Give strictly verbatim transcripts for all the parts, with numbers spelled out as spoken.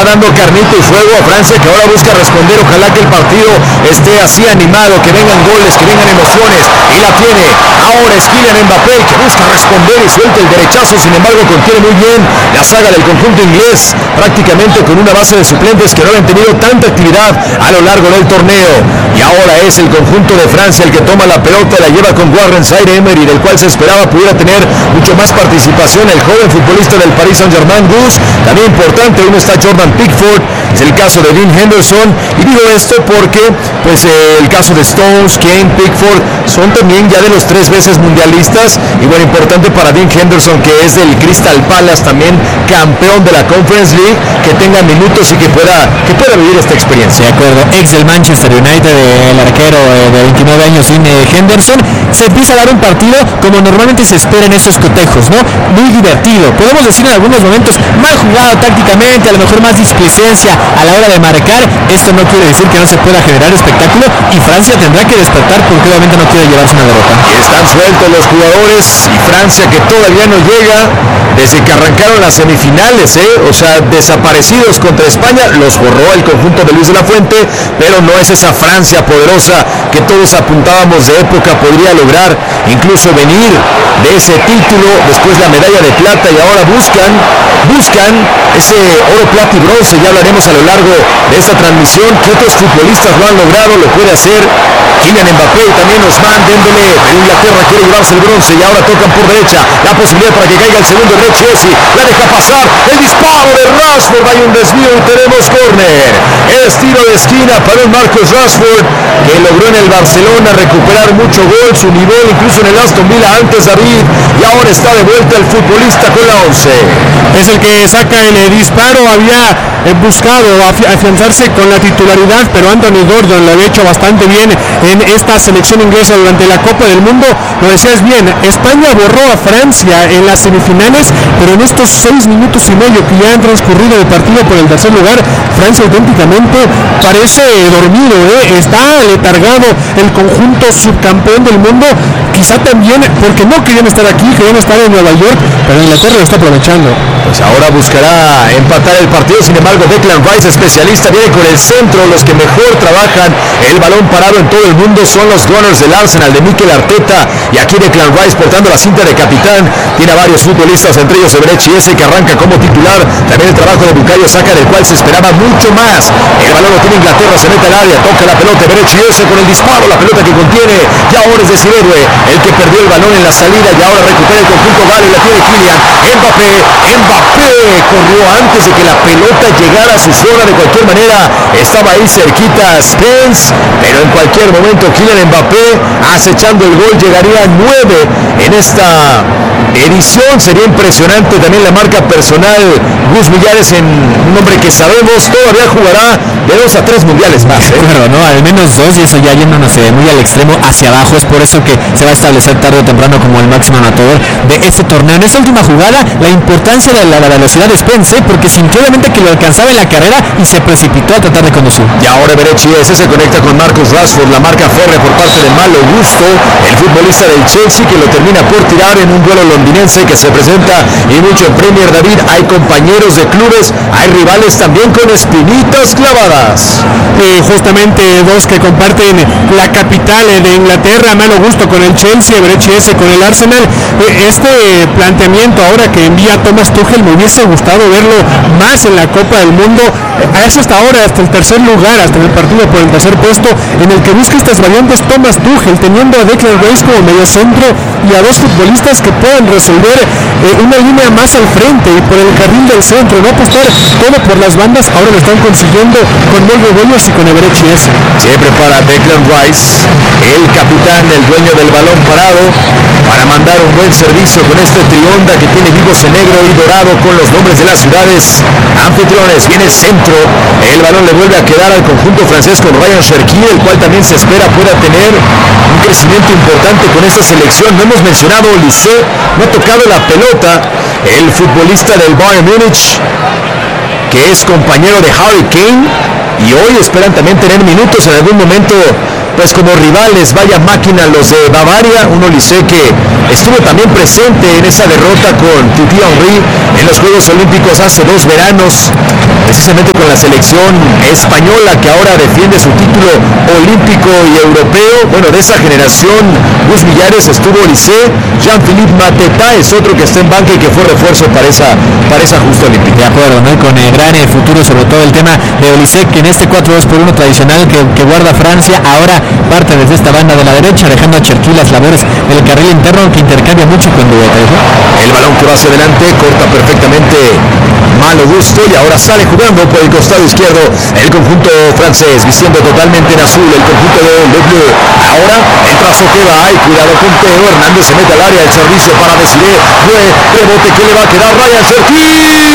está dando carnita y fuego a Francia, que ahora busca responder. Ojalá que el partido esté así animado, que vengan goles, que vengan emociones, y la tiene. Ahora es Kylian Mbappé, que busca responder y suelta el derechazo, sin embargo contiene muy bien la saga del conjunto inglés, prácticamente con una base de suplentes que no habían tenido tanta actividad a lo largo del torneo. Y ahora es el conjunto de Francia el que toma la pelota, la lleva con Warren Zaïre-Emery, del cual se esperaba pudiera tener mucho más participación el joven futbolista del Paris Saint-Germain, Gus. También importante, uno está Jordan Pickford, es el caso de Dean Henderson, y digo esto porque pues eh, el caso de Stones, Kane, Pickford, son también ya de los tres veces mundialistas, y bueno, importante para Dean Henderson, que es del Crystal Palace, también campeón de la Conference League, que tenga minutos y que pueda, que pueda vivir esta experiencia. De acuerdo, ex del Manchester United, el arquero de veintinueve años, Henderson. Se empieza a dar un partido como normalmente se espera en estos cotejos, ¿no? Muy divertido, podemos decir en algunos momentos mal jugado tácticamente, a lo mejor más displicencia a la hora de marcar. Esto no quiere decir que no se pueda generar espectáculo, y Francia tendrá que despertar porque obviamente no quiere llevarse una derrota. Y están sueltos los jugadores, y Francia, que todavía no llega desde que arrancaron las semifinales, ¿eh? O sea, desaparecidos contra España, los borró el conjunto de Luis de la Fuente, pero no es esa Francia poderosa que todos apuntábamos de época podría lograr incluso venir de ese título, después la medalla de plata, y ahora buscan, buscan ese oro, plata y bronce. Ya hablaremos a lo largo de esta transmisión que otros futbolistas lo han logrado, lo puede hacer Kylian Mbappé y también Ousmane Dembélé. Inglaterra quiere llevarse el bronce y ahora tocan por derecha, la posibilidad para que caiga el segundo de Chelsea, la deja pasar, el disparo de Rashford, hay un desvío y tenemos córner. Es tiro de esquina para un Marcus Rashford, que logró en el Barcelona recuperar mucho gol, su nivel incluso en el Aston Villa antes, David, y ahora está de vuelta el futbolista con la once. Es el que saca el eh, disparo, había eh, buscado afi afianzarse con la titularidad, pero Anthony Gordon lo había hecho bastante bien en esta selección inglesa durante la Copa del Mundo. Lo decías bien, España borró a Francia en las semifinales, pero en estos seis minutos y medio que ya han transcurrido de partido por el tercer lugar, Francia auténticamente parece dormido, ¿eh? Está letargado el conjunto subcampeón del mundo, quizá también porque no querían estar aquí, querían estar en Nueva York, pero Inglaterra lo está aprovechando. Pues ahora buscará empatar el partido, sin embargo Declan Rice, especialista, viene con el centro. Los que mejor trabajan el balón parado en todo el mundo son los Gunners del Arsenal de Mikel Arteta, y aquí Declan Rice portando la cinta de capitán, tiene a varios futbolistas, entre ellos Eberechi ese, que arranca como titular, también el trabajo de Bukayo Saka, del cual se esperaba mucho más. El balón lo tiene Inglaterra, se mete al área, toca la pelota, Eberechi ese con el disparo, la pelota que contiene, y ahora es Desiree Doué el que perdió el balón en la salida, y ahora recupera el conjunto galo, y la tiene Kylian Mbappé. Mbappé corrió antes de que la pelota llegara a su zona, de cualquier manera estaba ahí cerquita Spence, pero en cualquier momento Kylian Mbappé acechando el gol, llegaría a nueve en esta edición. Sería impresionante también la marca personal Gus Millares, en un hombre que sabemos todavía jugará de dos a tres mundiales más, ¿eh? Claro, ¿no? Al menos dos, y eso ya yéndonos muy al extremo hacia abajo. Es por eso que se va a establecer tarde o temprano como el máximo anotador de este torneo. En esta última jugada, la importancia de la, la velocidad de Spence, ¿eh? Porque sintió obviamente que lo alcanzaba en la carrera y se precipitó a tratar de conducir. Y ahora Eberechi ese se conecta con Marcus Rashford, la marca férrea por parte de Malo Gusto, el futbolista del Chelsea, que lo termina por tirar en un duelo londinense que se presenta y mucho en Premier. David, hay compañeros de clubes, hay rivales también con espinitas clavadas. Eh, justamente dos que comparten la capital eh, de Inglaterra, Malo Gusto con el Chelsea, Eberechi ese con el Arsenal. Eh, este planteamiento ahora que envía Thomas Tuchel, me hubiese gustado verlo más en la Copa del Mundo. A eso hasta ahora, hasta el tercer lugar, hasta el partido por el tercer puesto, en el que busca estas variantes Thomas Tuchel, teniendo a Declan Rice como medio centro y a dos futbolistas que puedan resolver eh, una línea más al frente y por el carril del centro, no apostar todo por las bandas. Ahora lo están consiguiendo con Molde Boyos y con Eberechi ese. Siempre para Declan Rice, el capitán, el dueño del balón parado, para mandar un buen servicio con este trionda que tiene vivos en negro y dorado con los nombres de las ciudades anfitriones. Viene centro, el balón le vuelve a quedar al conjunto francés con Ryan Cherki, el cual también se espera pueda tener un crecimiento importante con esta selección. No hemos mencionado Olise, no ha tocado la pelota, el futbolista del Bayern Múnich, que es compañero de Harry Kane, y hoy esperan también tener minutos en algún momento pues como rivales. Vaya máquina los de Bavaria, un Olise que estuvo también presente en esa derrota con Thierry Henry en los Juegos Olímpicos hace dos veranos, precisamente con la selección española que ahora defiende su título olímpico y europeo. Bueno, de esa generación, Gus Millares estuvo Olise, Jean-Philippe Mateta es otro que está en banca y que fue refuerzo para esa, para esa justa olímpica. De acuerdo, ¿no? Y con el gran eh, futuro, sobre todo el tema de Olise, que en este cuatro dos por uno tradicional que, que guarda Francia, ahora parte desde esta banda de la derecha, dejando a Cherki las labores del carril interno, que intercambia mucho con Dueta, ¿no? El balón que va hacia adelante, corta perfectamente Malo Gusto y ahora sale jugando por el costado izquierdo el conjunto francés, vistiendo totalmente en azul el conjunto de Le Bleu. Ahora el trazo que va, y cuidado con Teo Hernández, se mete al área, el servicio para Desiré, fue rebote que le va a quedar Ryan Cherki,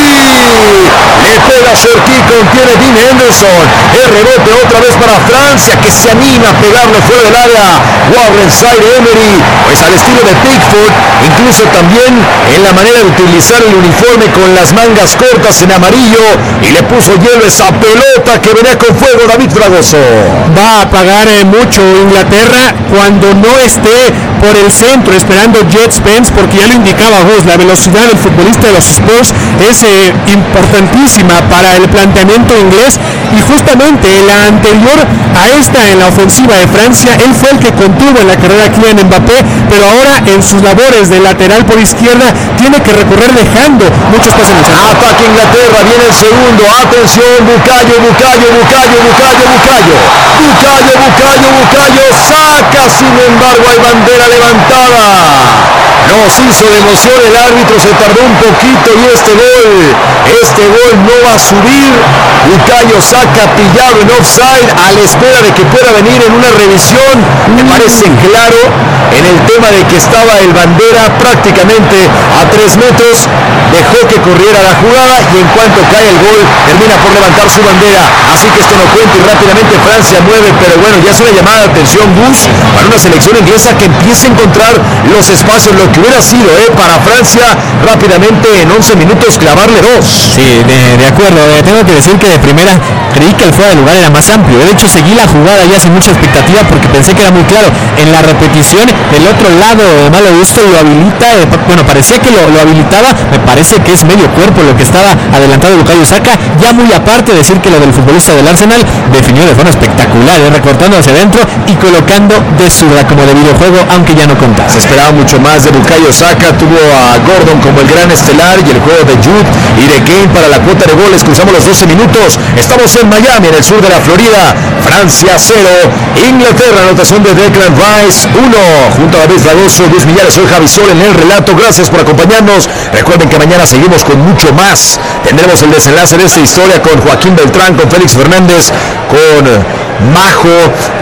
le pega Cherki, contiene Dean Henderson, el rebote otra vez para Francia, que se anima a pegarlo fuera del área. Warren Zaïre-Emery, pues al estilo de Pickford, incluso también en la manera de utilizar el uniforme con las mangas cortas en amarillo, y le puso hielo esa pelota que venía con fuego. David Fragoso. Va a pagar eh, mucho Inglaterra cuando no esté por el centro esperando Jet Spence, porque ya lo indicaba Gus, la velocidad del futbolista de los Spurs es eh, importantísima para el planteamiento inglés, y justamente la anterior a esta en la ofensiva de Francia, él fue el que contuvo en la carrera a Kylian Mbappé, pero ahora en sus labores de lateral por izquierda tiene que recorrer dejando muchos pases en el centro. Ataque Inglaterra, viene el segundo, atención, Bucayo, Bucayo, Bucayo, Bucayo, Bucayo, Bucayo, Bucayo, Bucayo, saca, sin embargo hay bandera levantada. Nos hizo de emoción el árbitro, se tardó un poquito, y este gol, este gol no va a subir. Bucayo saca pillado en offside a la espera de que pueda venir en una revisión. Me parece claro en el tema de que estaba el bandera prácticamente a tres metros, dejó que corriera la jugada, y en cuanto cae el gol termina por levantar su bandera, así que esto no cuenta y rápidamente Francia mueve. Pero bueno, ya es una llamada de atención, Gus, para una selección inglesa que empieza a encontrar los espacios, lo que hubiera sido eh, para Francia rápidamente en once minutos clavarle dos. Sí, de, de acuerdo, eh, tengo que decir que de primera creí que el fuera de lugar era más amplio. De hecho, seguí la jugada ya sin mucha expectativa porque pensé que era muy claro. En la repetición, el otro lado de Malo Gusto lo habilita, eh, bueno, parecía que lo, lo habilitaba, me parece que es medio cuerpo lo que estaba adelantado Bukayo Saka, ya muy aparte decir que lo del futbolista del Arsenal definió de forma espectacular, eh, recortando hacia adentro y colocando de zurda como de videojuego, aunque ya no contaba. Se esperaba mucho más de Bukayo Saka, tuvo a Gordon como el gran estelar y el juego de Jude y de Kane para la cuota de goles. Cruzamos los doce minutos, estamos en Miami, en el sur de la Florida. Francia cero, Inglaterra, anotación de Declan Rice uno, junto a David Fragoso, Luis Millares, soy Javi Sol en el relato. Gracias por acompañarnos. Recuerden que mañana seguimos con mucho más. Tendremos el desenlace de esta historia con Joaquín Beltrán, con Félix Fernández, con Majo,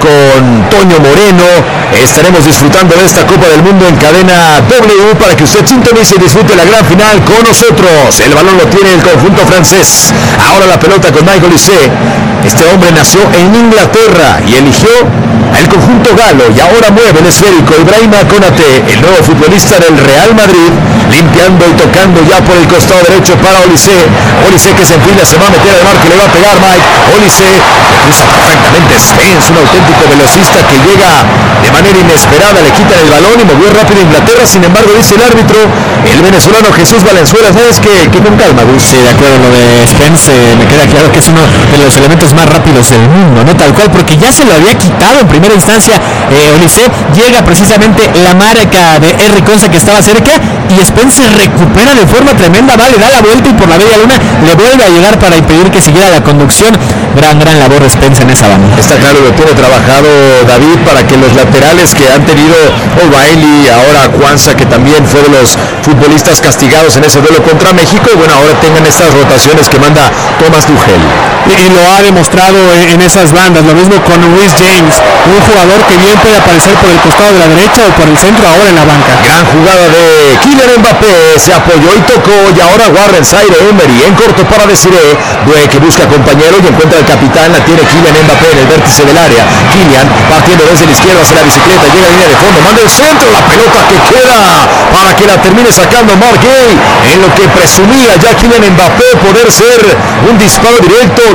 con Toño Moreno. Estaremos disfrutando de esta Copa del Mundo en cadena W para que usted sintonice y disfrute la gran final con nosotros. El balón lo tiene el conjunto francés. Ahora la pelota con Michael Olise. Este hombre nació en Inglaterra y eligió el conjunto galo, y ahora mueve el esférico Ibrahima Konate, el nuevo futbolista del Real Madrid, limpiando y tocando ya por el costado derecho para Olise. Olise que se enfila, se va a meter al mar, que le va a pegar Mike. Olise le cruza perfectamente Spence, un auténtico velocista que llega de manera inesperada, le quitan el balón y movió rápido Inglaterra. Sin embargo, dice el árbitro, el venezolano Jesús Valenzuela, ¿sabes qué? Que con calma, Gus. Sí, de acuerdo, lo de Spence eh, me queda claro que es uno de los elementos más rápidos del mundo, ¿no? Tal cual, porque ya se lo había quitado en primera instancia eh, Olise, llega precisamente la marca de Henry Konsa que estaba cerca, y Spence se recupera de forma tremenda, va, le da la vuelta y por la media luna le vuelve a llegar para impedir que siguiera la conducción. Gran, gran labor de Spence en esa banda. Está claro, lo tiene trabajado David para que los laterales que han tenido O'Reilly, ahora Kwanzaa, que también fue de los futbolistas castigados en ese duelo contra México, y bueno, ahora tengan estas rotaciones que manda Thomas Tuchel. Y lo ha demostrado en esas bandas, lo mismo con Reece James, un jugador que bien puede aparecer por el costado de la derecha o por el centro, ahora en la banca. Gran jugada de Kylian Mbappé, se apoyó y tocó, y ahora Warren Zaïre-Emery en corto para Desiré, Due que busca compañero y encuentra al capitán, la tiene Kylian Mbappé en el vértice del área. Kylian partiendo desde la izquierda hacia la bicicleta, llega a línea de fondo, manda el centro, la pelota que queda para que la termine sacando Marc Guéhi, en lo que presumía ya Kylian Mbappé poder ser un disparo directo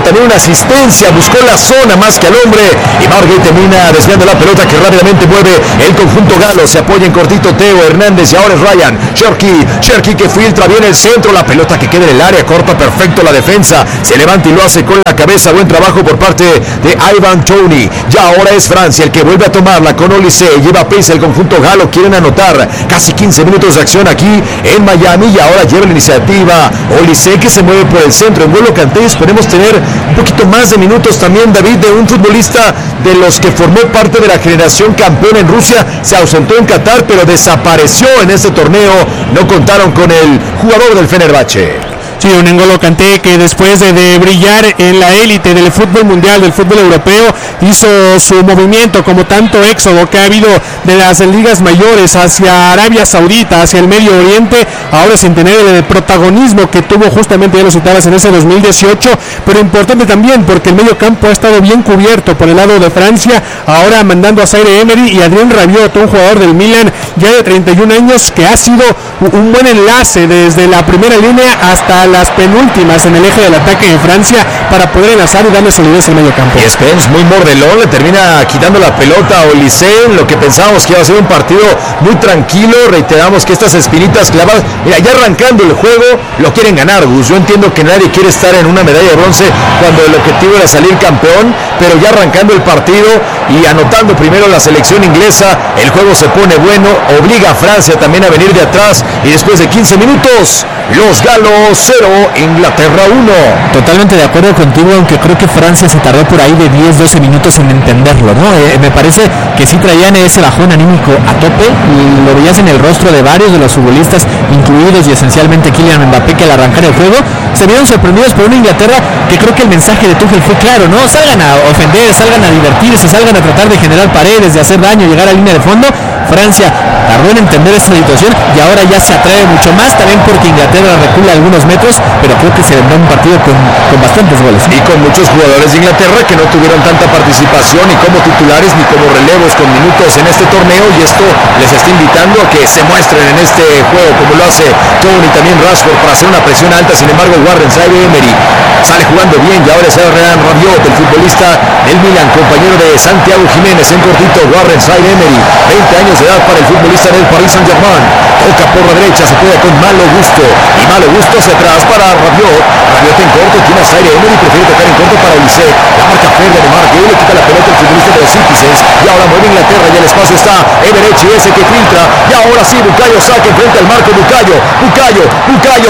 también una asistencia, buscó la zona más que al hombre y Margay termina desviando la pelota que rápidamente mueve el conjunto galo. Se apoya en cortito Teo Hernández y ahora es Ryan Cherky, Cherky que filtra bien el centro, la pelota que queda en el área, corta perfecto la defensa, se levanta y lo hace con la cabeza. Buen trabajo por parte de Ivan Toney. Ya ahora es Francia el que vuelve a tomarla con Olise, lleva prisa el conjunto galo, quieren anotar casi quince minutos de acción aquí en Miami y ahora lleva la iniciativa Olise que se mueve por el centro. En vuelo Kanté, esperemos tener un poquito más de minutos también, David, de un futbolista de los que formó parte de la generación campeona en Rusia, se ausentó en Qatar pero desapareció en este torneo, no contaron con el jugador del Fenerbahce. Sí, un N'Golo Kanté que después de, de brillar en la élite del fútbol mundial, del fútbol europeo, hizo su movimiento como tanto éxodo que ha habido de las ligas mayores hacia Arabia Saudita, hacia el Medio Oriente, ahora sin tener el protagonismo que tuvo justamente, ya lo citabas, en ese dos mil dieciocho, pero importante también porque el medio campo ha estado bien cubierto por el lado de Francia, ahora mandando a Zaire Emery y Adrien Rabiot, un jugador del Milan ya de treinta y un años que ha sido un buen enlace desde la primera línea hasta las penúltimas en el eje del ataque en Francia para poder enlazar y darle solidez al medio campo. Y Spence muy mordelón, le termina quitando la pelota a Olise, lo que pensábamos que iba a ser un partido muy tranquilo. Reiteramos que estas espinitas clavadas, mira, ya arrancando el juego lo quieren ganar, Gus. Yo entiendo que nadie quiere estar en una medalla de bronce cuando el objetivo era salir campeón, pero ya arrancando el partido y anotando primero la selección inglesa, el juego se pone bueno, obliga a Francia también a venir de atrás y después de quince minutos, los galos cero, Inglaterra uno. Totalmente de acuerdo contigo, aunque creo que Francia se tardó por ahí de diez doce minutos en entenderlo, ¿no? Eh, me parece que sí traían ese bajón anímico a tope, y lo veías en el rostro de varios de los futbolistas, incluidos y esencialmente Kylian Mbappé, que al arrancar el juego se vieron sorprendidos por una Inglaterra que creo que el mensaje de Tuchel fue claro, ¿no? Salgan a ofender, salgan a divertirse, salgan a tratar de generar paredes, de hacer daño, llegar a línea de fondo. Francia tardó en entender esta situación y ahora ya se atreve mucho más, también porque Inglaterra recula algunos metros, pero creo que se vendrá un partido con, con bastantes goles. Y con muchos jugadores de Inglaterra que no tuvieron tanta participación ni como titulares ni como relevos con minutos en este torneo, y esto les está invitando a que se muestren en este juego como lo hace Tony y también Rashford para hacer una presión alta. Sin embargo, Warren Zaire Emery sale jugando bien y ahora es Adrien Rabiot, el futbolista del Milan, compañero de Santiago Jiménez en cortito. Warren Zaire Emery, veinte años de edad para el futbolista del Paris Saint-Germain, toca por la derecha, se queda con malo gusto y malo gusto hacia atrás para Rabiot. Rabiot en corto, tiene a Zaire Emery, prefiere tocar en corto para Olise, la marca Ferda de Marque, le quita la pelota el futbolista de los Citizens y ahora mueve Inglaterra y el espacio está Everechi, ese que filtra y ahora sí Bukayo Saka enfrente al marco. Bukayo, Bukayo, Bukayo,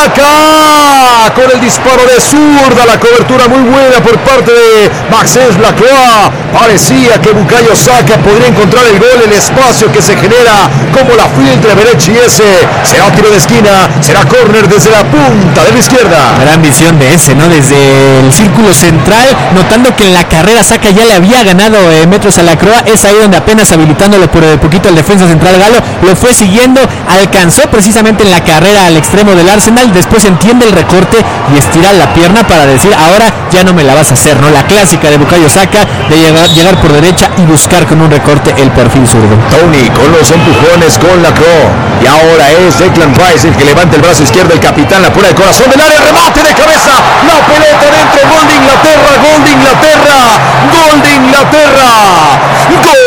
Saka con el disparo de zurda, la cobertura muy buena por parte de Maxence Lacroix. Parecía que Bukayo Saka podría encontrar el gol, el espacio que se genera como la filtra Everechi, ese será tiro de esquina, será córner desde la punta de la izquierda. Gran visión de ese, ¿no? Desde el círculo central, notando que en la carrera Saka ya le había ganado eh, metros a Lacroix, es ahí donde apenas habilitándolo por eh, poquito el defensa central galo, lo fue siguiendo, alcanzó precisamente en la carrera al extremo del Arsenal, después entiende el recorte y estira la pierna para decir, ahora ya no me la vas a hacer, ¿no? La clásica de Bukayo Saka, de llegar, llegar por derecha y buscar con un recorte el perfil zurdo. Tony con los empujones con Lacroix y ahora es Declan Rice el que levanta el brazo izquierdo, el capitán, la pura del corazón del área, remate de cabeza, la pelota dentro, gol de Inglaterra, gol de Inglaterra, gol de Inglaterra, gol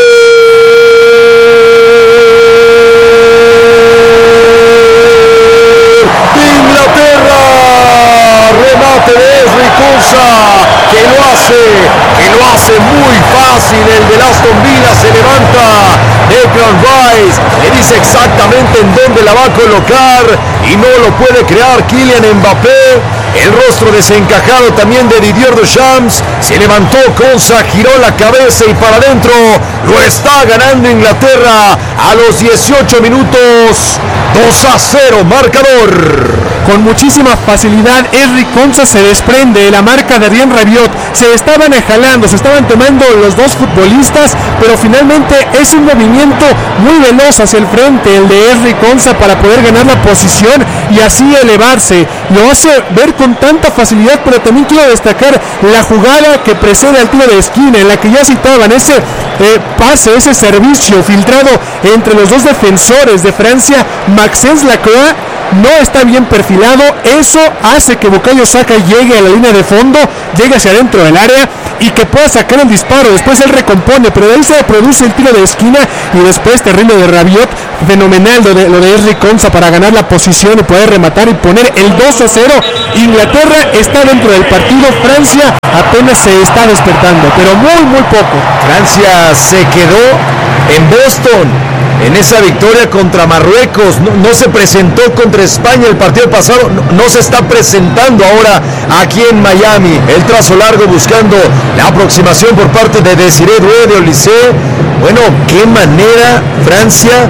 de Inglaterra, remate de Ezri Konsa, que lo hace, que lo hace muy fácil, el de Aston Villa, se levanta Declan Rice, le dice exactamente en dónde la va a colocar y no lo puede crear Kylian Mbappé. El rostro desencajado también de Didier Deschamps, se levantó Konsa, giró la cabeza y para adentro, lo está ganando Inglaterra a los dieciocho minutos, dos a cero marcador. Con muchísima facilidad Ezri Konsa se desprende de la marca de Adrien Rabiot, se estaban jalando, se estaban tomando los dos futbolistas, pero finalmente es un movimiento muy veloz hacia el frente el de Ezri Konsa para poder ganar la posición y así elevarse, lo hace ver con tanta facilidad. Pero también quiero destacar la jugada que precede al tiro de esquina, en la que ya citaban ese eh, pase, ese servicio filtrado entre los dos defensores de Francia, Maxence Lacroix, no está bien perfilado, eso hace que Bukayo Saka llegue a la línea de fondo, llegue hacia adentro del área y que pueda sacar el disparo. Después él recompone, pero de ahí se produce el tiro de esquina y después terrible de Rabiot. Fenomenal lo de, lo de Ezri Konsa para ganar la posición y poder rematar y poner el dos a cero. Inglaterra está dentro del partido, Francia apenas se está despertando, pero muy muy poco. Francia se quedó en Boston en esa victoria contra Marruecos, no, no se presentó contra España el partido pasado, no, no se está presentando ahora aquí en Miami. El trazo largo buscando la aproximación por parte de Desiré Doué de Olise. Bueno, qué manera Francia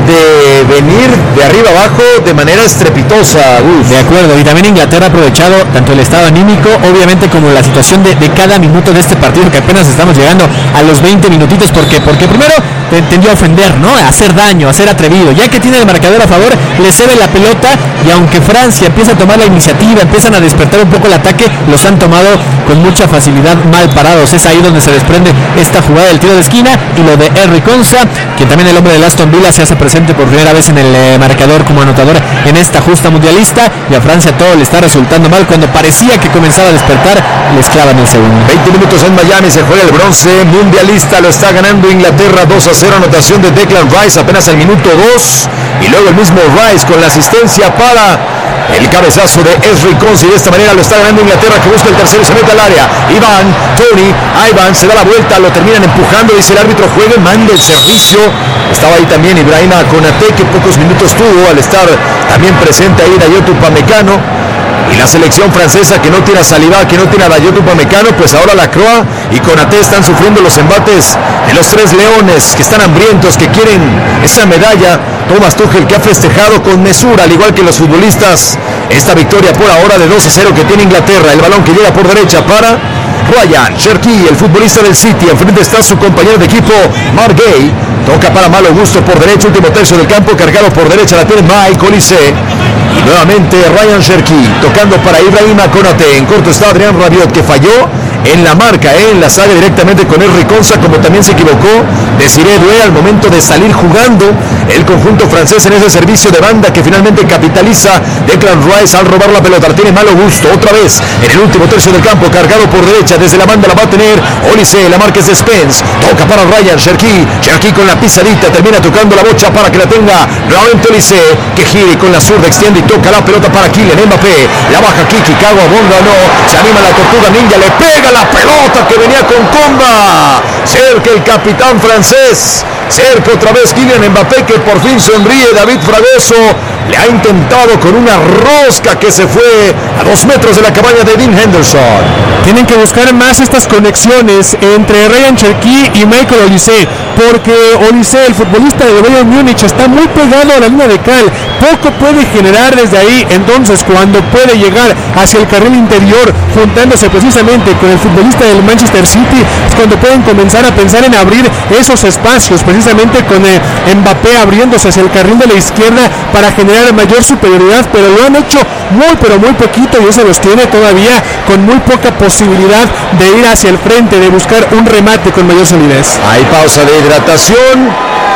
de venir de arriba abajo de manera estrepitosa, Gus. De acuerdo, y también Inglaterra ha aprovechado tanto el estado anímico, obviamente, como la situación de, de cada minuto de este partido, que apenas estamos llegando a los veinte minutitos. ¿Por qué? Porque primero tendió a ofender, ¿no? A hacer daño, a ser atrevido. Ya que tiene el marcador a favor, le cede la pelota, y aunque Francia empieza a tomar la iniciativa, empiezan a despertar un poco el ataque, los han tomado con mucha facilidad mal parados. Es ahí donde se desprende esta jugada del tiro de esquina y lo de Ezri Konsa, quien también el hombre del Aston Villa se hace presente por primera vez en el eh, marcador como anotador en esta justa mundialista, y a Francia todo le está resultando mal. Cuando parecía que comenzaba a despertar, les clavan el segundo. veinte minutos en Miami, se juega el bronce mundialista, lo está ganando Inglaterra dos a cero, anotación de Declan Rice apenas al minuto dos, y luego el mismo Rice con la asistencia para el cabezazo de Ezri Konsa, y de esta manera lo está ganando Inglaterra, que busca el tercero y se mete al área. Iván, Tony, Iván se da la vuelta, lo terminan empujando, dice el árbitro, juegue, manda el servicio. Estaba ahí también Ibrahima Konaté, que pocos minutos tuvo al estar también presente ahí Dayot Upamecano. Y la selección francesa, que no tiene a Saliba, que no tiene a Dayot Upamecano, pues ahora la Croix y Konaté están sufriendo los embates de los tres leones, que están hambrientos, que quieren esa medalla. Thomas Tuchel, que ha festejado con mesura, al igual que los futbolistas, esta victoria por ahora de dos a cero que tiene Inglaterra. El balón que llega por derecha para Ryan Cherki, el futbolista del City. Enfrente está su compañero de equipo, Marc Guéhi. Toca para Malo Gusto por derecha, último tercio del campo, cargado por derecha, la tiene Mike Olise. Y nuevamente Ryan Cherki, tocando para Ibrahima Konaté. En corto está Adrien Rabiot, que falló en la marca, ¿eh? en la saga directamente con Ezri Konsa, como también se equivocó Desiré Doué al momento de salir jugando el conjunto francés en ese servicio de banda que finalmente capitaliza Declan Rice al robar la pelota. La tiene Malo Gusto, otra vez en el último tercio del campo, cargado por derecha, desde la banda la va a tener Olise, la marca es de Spence, toca para Ryan Cherki, Cherki con la pisadita, termina tocando la bocha para que la tenga nuevamente Olise, que gire con la zurda, extiende y toca la pelota para Kylian Mbappé, la baja Kiki, Cago Bonga, no, se anima la tortuga ninja, le pega la pelota que venía con comba, cerca el capitán francés, cerca otra vez Kylian Mbappé, que por fin sonríe. David Fragoso le ha intentado con una rosca que se fue a dos metros de la cabaña de Dean Henderson. Tienen que buscar más estas conexiones entre Ryan Cherki y Michael Olise, porque Olise, el futbolista de Bayern Múnich, está muy pegado a la línea de cal, poco puede generar desde ahí. Entonces, cuando puede llegar hacia el carril interior, juntándose precisamente con el futbolista del Manchester City, es cuando pueden comenzar a pensar en abrir esos espacios, precisamente con eh, Mbappé abriéndose hacia el carril de la izquierda para generar mayor superioridad, pero lo han hecho muy pero muy poquito, y eso los tiene todavía con muy poca posibilidad de ir hacia el frente, de buscar un remate con mayor solidez. Hay pausa de hidratación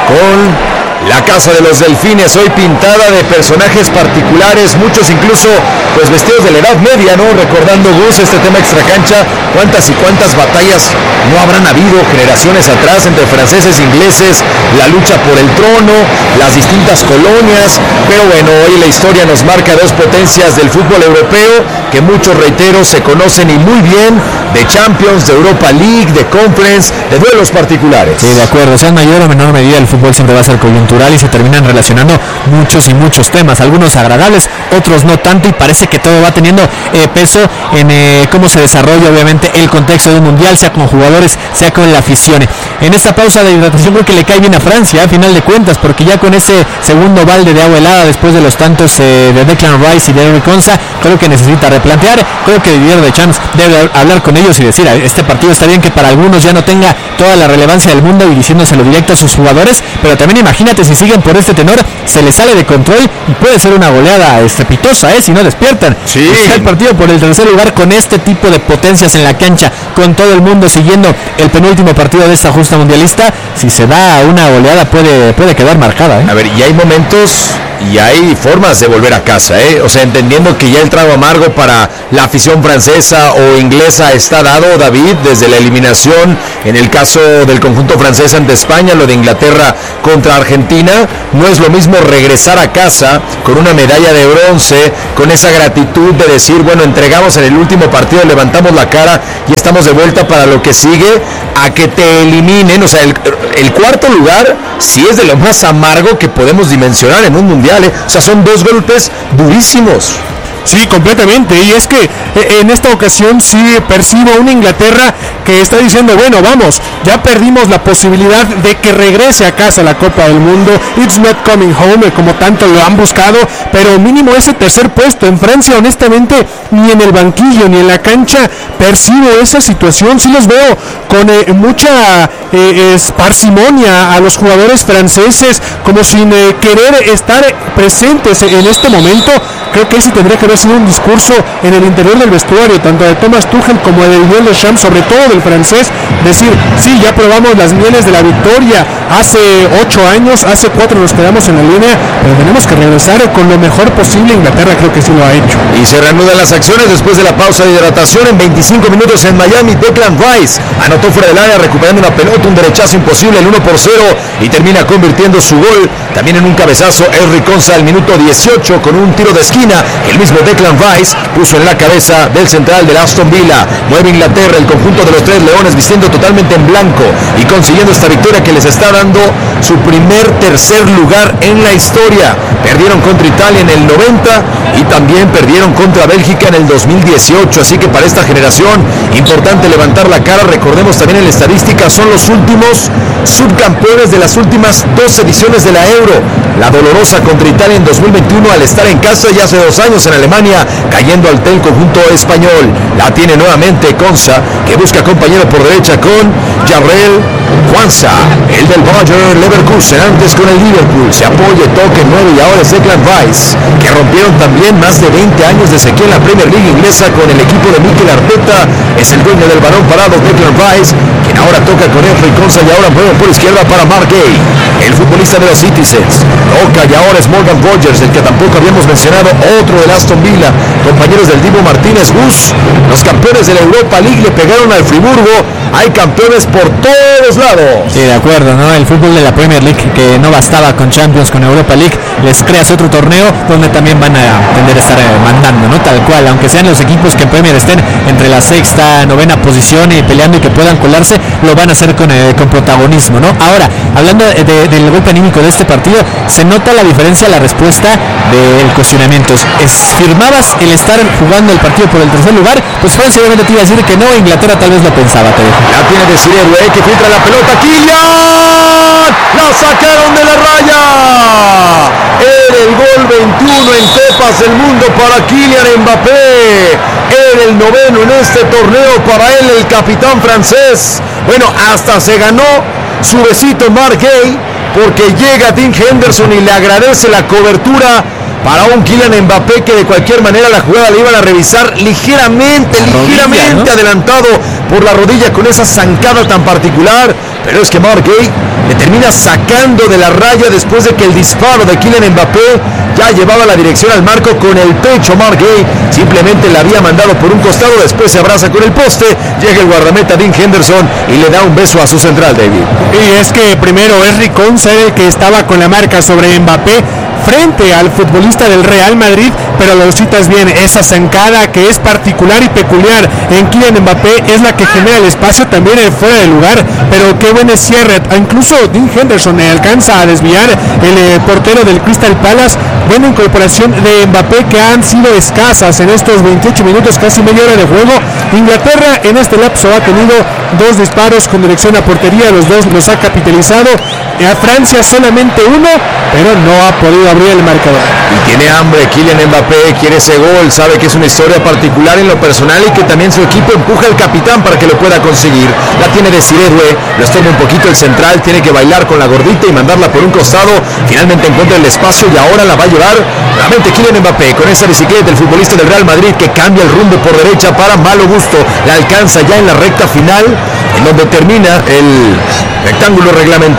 con la casa de los delfines, hoy pintada de personajes particulares, muchos incluso pues vestidos de la Edad Media, ¿no? Recordando, Gus, este tema extracancha, cuántas y cuántas batallas no habrán habido generaciones atrás entre franceses e ingleses, la lucha por el trono, las distintas colonias. Pero bueno, hoy la historia nos marca dos potencias del fútbol europeo que muchos, reitero, se conocen y muy bien, de Champions, de Europa League, de Conference, de duelos particulares. Sí, de acuerdo, sea en mayor o menor medida el fútbol siempre va a ser coyuntural y se terminan relacionando muchos y muchos temas, algunos agradables, otros no tanto, y parece que todo va teniendo eh, peso en eh, cómo se desarrolla obviamente el contexto de un mundial, sea con jugadores, sea con la afición. En esta pausa de hidratación creo que le cae bien a Francia, a final de cuentas, porque ya con ese segundo balde de agua helada después de los tantos eh, de Declan Rice y de Ezri Konsa, creo que necesita replantear, creo que Didier Deschamps debe hablar con ellos y decir, este partido está bien que para algunos ya no tenga toda la relevancia del mundo, y diciéndoselo directo a sus jugadores, pero también imagínate si siguen por este tenor, se les sale de control y puede ser una goleada estrepitosa, ¿eh? Si no despiertan. Sí. Está el partido por el tercer lugar con este tipo de potencias en la cancha, con todo el mundo siguiendo el penúltimo partido de esta justa mundialista. Si se da una goleada puede, puede quedar marcada, ¿eh? A ver, y hay momentos y hay formas de volver a casa, ¿eh? O sea, entendiendo que ya el trago amargo para la afición francesa o inglesa está dado, David, desde la eliminación en el caso del conjunto francés ante España, lo de Inglaterra contra Argentina, no es lo mismo regresar a casa con una medalla de bronce, con esa gratitud de decir, bueno, entregamos en el último partido, levantamos la cara y estamos de vuelta para lo que sigue, a que te eliminen. O sea, el, el cuarto lugar sí es de lo más amargo que podemos dimensionar en un mundial, ¿eh? O sea, son dos golpes durísimos. Sí, completamente, y es que en esta ocasión sí percibo una Inglaterra que está diciendo, bueno, vamos, ya perdimos la posibilidad de que regrese a casa la Copa del Mundo, it's not coming home, como tanto lo han buscado, pero mínimo ese tercer puesto. En Francia, honestamente, ni en el banquillo ni en la cancha percibo esa situación, sí los veo con eh, mucha eh, parsimonia a los jugadores franceses, como sin eh, querer estar presentes en este momento. Creo que ese tendría que haber sido un discurso en el interior del vestuario, tanto de Thomas Tuchel como de Didier Deschamps, sobre todo del francés, decir, sí, ya probamos las mieles de la victoria hace ocho años, hace cuatro nos quedamos en la línea, pero tenemos que regresar con lo mejor posible. Inglaterra creo que sí lo ha hecho. Y se reanudan las acciones después de la pausa de hidratación en veinticinco minutos en Miami. Declan Rice anotó fuera del área recuperando una pelota, un derechazo imposible, el uno por cero, y termina convirtiendo su gol también en un cabezazo. Henry Konsa al minuto dieciocho con un tiro de esquina. El mismo Declan Rice puso en la cabeza del central del Aston Villa. Mueve Inglaterra, el conjunto de los tres leones, vistiendo totalmente en blanco y consiguiendo esta victoria que les está dando su primer tercer lugar en la historia. Perdieron contra Italia en el noventa y también perdieron contra Bélgica en el dos mil dieciocho, así que para esta generación importante levantar la cara. Recordemos también en la estadística, son los últimos subcampeones de las últimas dos ediciones de la Euro. La dolorosa contra Italia en dos mil veintiuno al estar en casa, y hace dos años en Alemania cayendo al el conjunto español. La tiene nuevamente Konsa, que busca compañero por derecha con Jarrell Quansah, el del Bayer Leverkusen, antes con el Liverpool. Se apoya, toque nueve, y ahora es Declan Rice, que rompieron también más de veinte años de sequía en la Premier League inglesa con el equipo de Mikel Arteta. Es el dueño del balón parado, Declan Rice, quien ahora toca con Henry Konsa, y ahora mueve por izquierda para Mark Gay, el futbolista de los Citizens. Toca, y ahora es Morgan Rogers, el que tampoco habíamos mencionado, otro del Aston Villa, compañeros del Dibu Martínez Bus. Los campeones de la Europa League le pegaron al Friburgo. Hay campeones por todos lados. Sí, de acuerdo, ¿no? El fútbol de la Premier League, que no bastaba con Champions, con Europa League, les creas otro torneo donde también van a tender a estar mandando, ¿no? Tal cual, aunque sean los equipos que en Premier estén entre la sexta, novena posición y peleando y que puedan colarse, lo van a hacer con, eh, con protagonismo, ¿no? Ahora, hablando de, de, del golpe anímico de este partido, se nota la diferencia, la respuesta del cuestionamiento. Es, firmabas el estar jugando el partido por el tercer lugar, pues Francia obviamente te iba a decir que no, Inglaterra tal vez lo pensaba, te dejo. La tiene de Siré, que filtra la pelota, Kylian, la sacaron de la raya. Era el gol veintiuno en Copas del Mundo para Kylian Mbappé. Era el noveno en este torneo para él, el capitán francés. Bueno, hasta se ganó su besito Mark Gay, porque llega Dean Henderson y le agradece la cobertura para un Kylian Mbappé que de cualquier manera la jugada le iban a revisar ligeramente, la ligeramente rodilla, ¿no? Adelantado por la rodilla con esa zancada tan particular, pero es que Mark Gay le termina sacando de la raya después de que el disparo de Kylian Mbappé ya llevaba la dirección al marco con el pecho. Mark Gay simplemente la había mandado por un costado, después se abraza con el poste, llega el guardameta Dean Henderson y le da un beso a su central, David. Y es que primero Henry Konsa, que estaba con la marca sobre Mbappé frente al futbolista del Real Madrid, pero lo citas bien, esa zancada que es particular y peculiar en Kylian Mbappé es la que genera el espacio también fuera de lugar, pero qué buen cierre. Incluso Dean Henderson alcanza a desviar el eh, portero del Crystal Palace. Buena incorporación de Mbappé, que han sido escasas en estos veintiocho minutos, casi media hora de juego. Inglaterra en este lapso ha tenido dos disparos con dirección a portería, los dos los ha capitalizado. A Francia solamente uno, pero no ha podido abrir el marcador. Y tiene hambre Kylian Mbappé, quiere ese gol, sabe que es una historia particular en lo personal y que también su equipo empuja al capitán para que lo pueda conseguir. La tiene de Siré, lo estorba un poquito el central, tiene que bailar con la gordita y mandarla por un costado, finalmente encuentra el espacio y ahora la va a llevar nuevamente Kylian Mbappé con esa bicicleta del futbolista del Real Madrid, que cambia el rumbo por derecha para Malo Gusto, la alcanza ya en la recta final, en donde termina el rectángulo reglamentario. La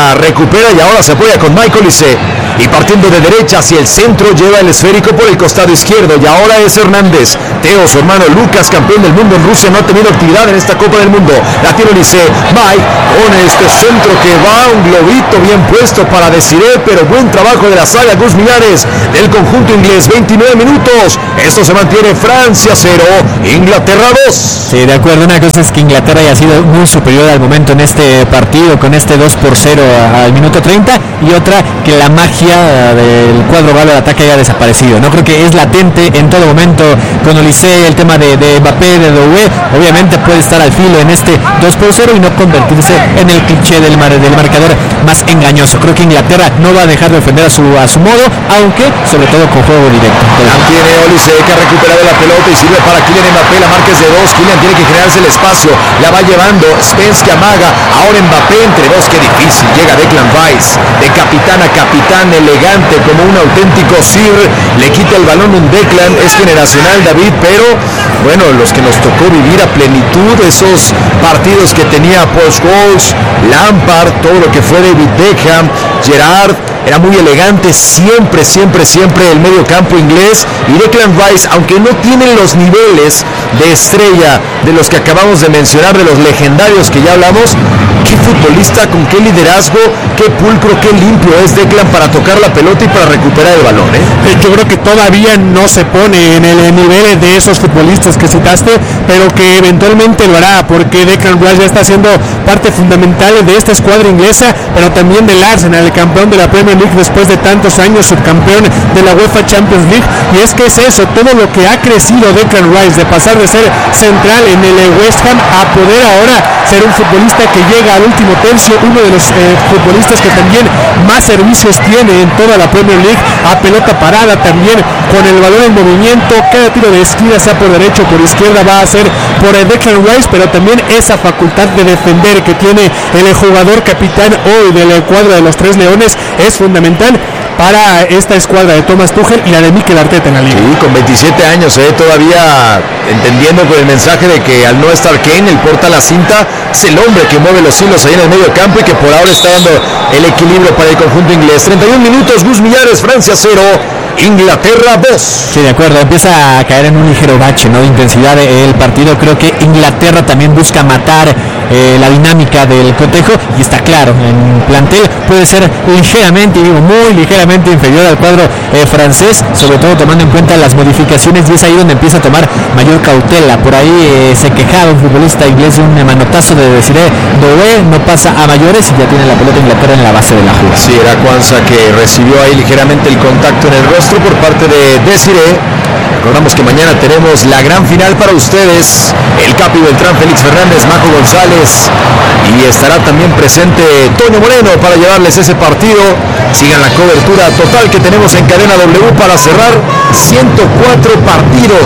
la recupera y ahora se apoya con Michael Olise. Y partiendo de derecha hacia el centro, lleva el esférico por el costado izquierdo. Y ahora es Hernández. Teo, su hermano Lucas, campeón del mundo en Rusia, no ha tenido actividad en esta Copa del Mundo. La tiene Olise. Mike con este centro que va, un globito bien puesto para Desiree, pero buen trabajo de la saga Gus Millares del conjunto inglés. veintinueve minutos. Esto se mantiene. Francia cero, Inglaterra dos. Sí, de acuerdo. Una cosa es que Inglaterra haya sido muy superior al momento en este partido con este dos por cero al minuto treinta, y otra que la magia del cuadro galo de ataque haya desaparecido. No creo que es latente en todo momento con Olise, el tema de, de Mbappé, de Doué. Obviamente puede estar al filo en este dos por cero y no convertirse en el cliché del, mar, del marcador más engañoso. Creo que Inglaterra no va a dejar de defender a su, a su modo, aunque sobre todo con juego directo. La tiene Olise, que ha recuperado la pelota y sirve para Kylian Mbappé. La marca es de dos. Kylian tiene que generarse el espacio. La va llevando Spence, que amaga. Ahora Mbappé entre dos. Qué difícil. Llega Declan Rice. De capitán a capitán, elegante como un auténtico Sir. Le quita el balón un Declan. Es generacional, David, pero bueno, los que nos tocó vivir a plenitud esos partidos que tenía Paul Scholes, Lampard, todo lo que fue David Beckham, Gerrard. Era muy elegante, siempre, siempre, siempre el medio campo inglés. Y Declan Rice, aunque no tienen los niveles de estrella de los que acabamos de mencionar, de los legendarios que ya hablamos, qué futbolista, con qué liderazgo, qué pulcro, qué limpio es Declan para tocar la pelota y para recuperar el balón, ¿eh? Yo creo que todavía no se pone en el nivel de esos futbolistas que citaste, pero que eventualmente lo hará, porque Declan Rice ya está siendo parte fundamental de esta escuadra inglesa, pero también del Arsenal, el campeón de la Premier League después de tantos años, subcampeón de la UEFA Champions League. Y es que es eso, todo lo que ha crecido Declan Rice, de pasar de ser central en el West Ham a poder ahora ser un futbolista que llega al último tercio, uno de los eh, futbolistas que también más servicios tiene en toda la Premier League, a pelota parada también, con el balón en movimiento, cada tiro de esquina, sea por derecho o por izquierda, va a ser por el Declan Rice, pero también esa facultad de defender que tiene el jugador capitán hoy del cuadro de los Tres Leones es fundamental para esta escuadra de Thomas Tuchel y la de Mikel Arteta en la liga. Sí, con veintisiete años, eh, todavía entendiendo con el mensaje de que al no estar Kane, el porta la cinta, es el hombre que mueve los hilos ahí en el medio campo y que por ahora está dando el equilibrio para el conjunto inglés. treinta y un minutos, Gus Millares, Francia cero, Inglaterra dos. Sí, de acuerdo, empieza a caer en un ligero bache, ¿no?, de intensidad el partido. Creo que Inglaterra también busca matar eh, la dinámica del cotejo, y está claro, en plantel puede ser ligeramente, digo muy ligeramente inferior al cuadro eh, francés, sobre todo tomando en cuenta las modificaciones, y es ahí donde empieza a tomar mayor cautela. Por ahí eh, se quejaba un futbolista inglés de un manotazo de Desiree Doué, no pasa a mayores y ya tiene la pelota Inglaterra en la base de la jugada. Sí, era Kwanzaa que recibió ahí ligeramente el contacto en el rostro por parte de Desiree. Recordamos que mañana tenemos la gran final para ustedes. El Capi Beltrán, Félix Fernández, Majo González, y estará también presente Toño Moreno para llevarles ese partido. Sigan la cobertura total que tenemos en Cadena W para cerrar ciento cuatro partidos,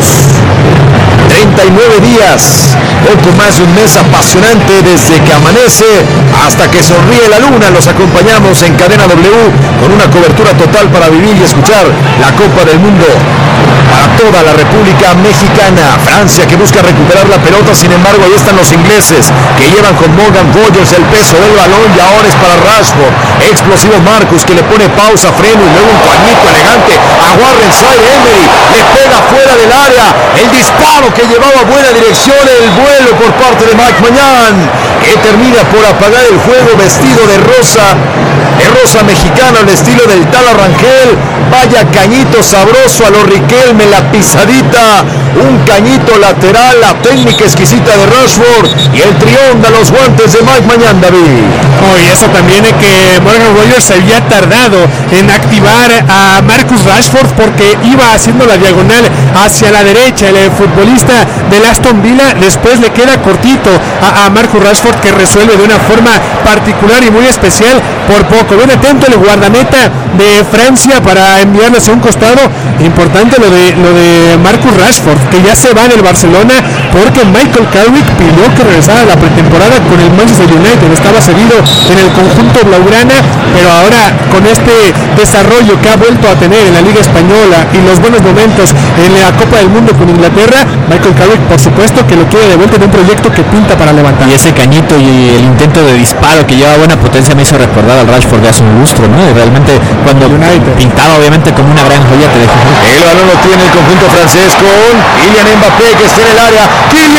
treinta y nueve días, poco más de un mes apasionante desde que amanece hasta que sonríe la luna. Los acompañamos en Cadena W con una cobertura total para vivir y escuchar la Copa del Mundo para toda la República Mexicana. Francia que busca recuperar la pelota, sin embargo ahí están los ingleses que llevan con Morgan Rogers el peso del balón, y ahora es para Rashford. Explosivo Marcus que le pone pausa, freno y luego un pañito elegante a Warren Side. Emery le pega fuera del área, el disparo que llevaba buena dirección, el vuelo por parte de Mike Mañán, que termina por apagar el juego vestido de rosa, de rosa mexicana al estilo del Tala Rangel. Vaya cañito sabroso a lo Riquelme, la pisadita, un cañito lateral, la técnica exquisita de Rashford y el trión de los guantes de Mike Mañán, David. Oh, y eso también es que Morgan Rogers se había tardado en activar a Marcus Rashford porque iba haciendo la diagonal hacia la derecha. El futbolista del Aston Villa después le queda cortito a, a Marcus Rashford, que resuelve de una forma particular y muy especial por poco. Bien atento el guardameta de Francia para enviarle hacia un costado. Importante lo de lo de Marcus Rashford, que ya se va del Barcelona porque Michael Carrick pidió que regresara a la pretemporada con el Manchester United. Estaba cedido en el conjunto blaugrana, pero ahora con este desarrollo que ha vuelto a tener en la Liga Española y los buenos momentos en la Copa del Mundo con Inglaterra, Michael Carrick por supuesto que lo quiere de vuelta en un proyecto que pinta para levantar. Y ese cañito salto y el intento de disparo que lleva buena potencia me hizo recordar al Rashford de hace un lustro, ¿no? Y realmente cuando United pintaba obviamente como una gran joya te deja. El balón lo tiene el conjunto francés con Kylian Mbappé, que está en el área.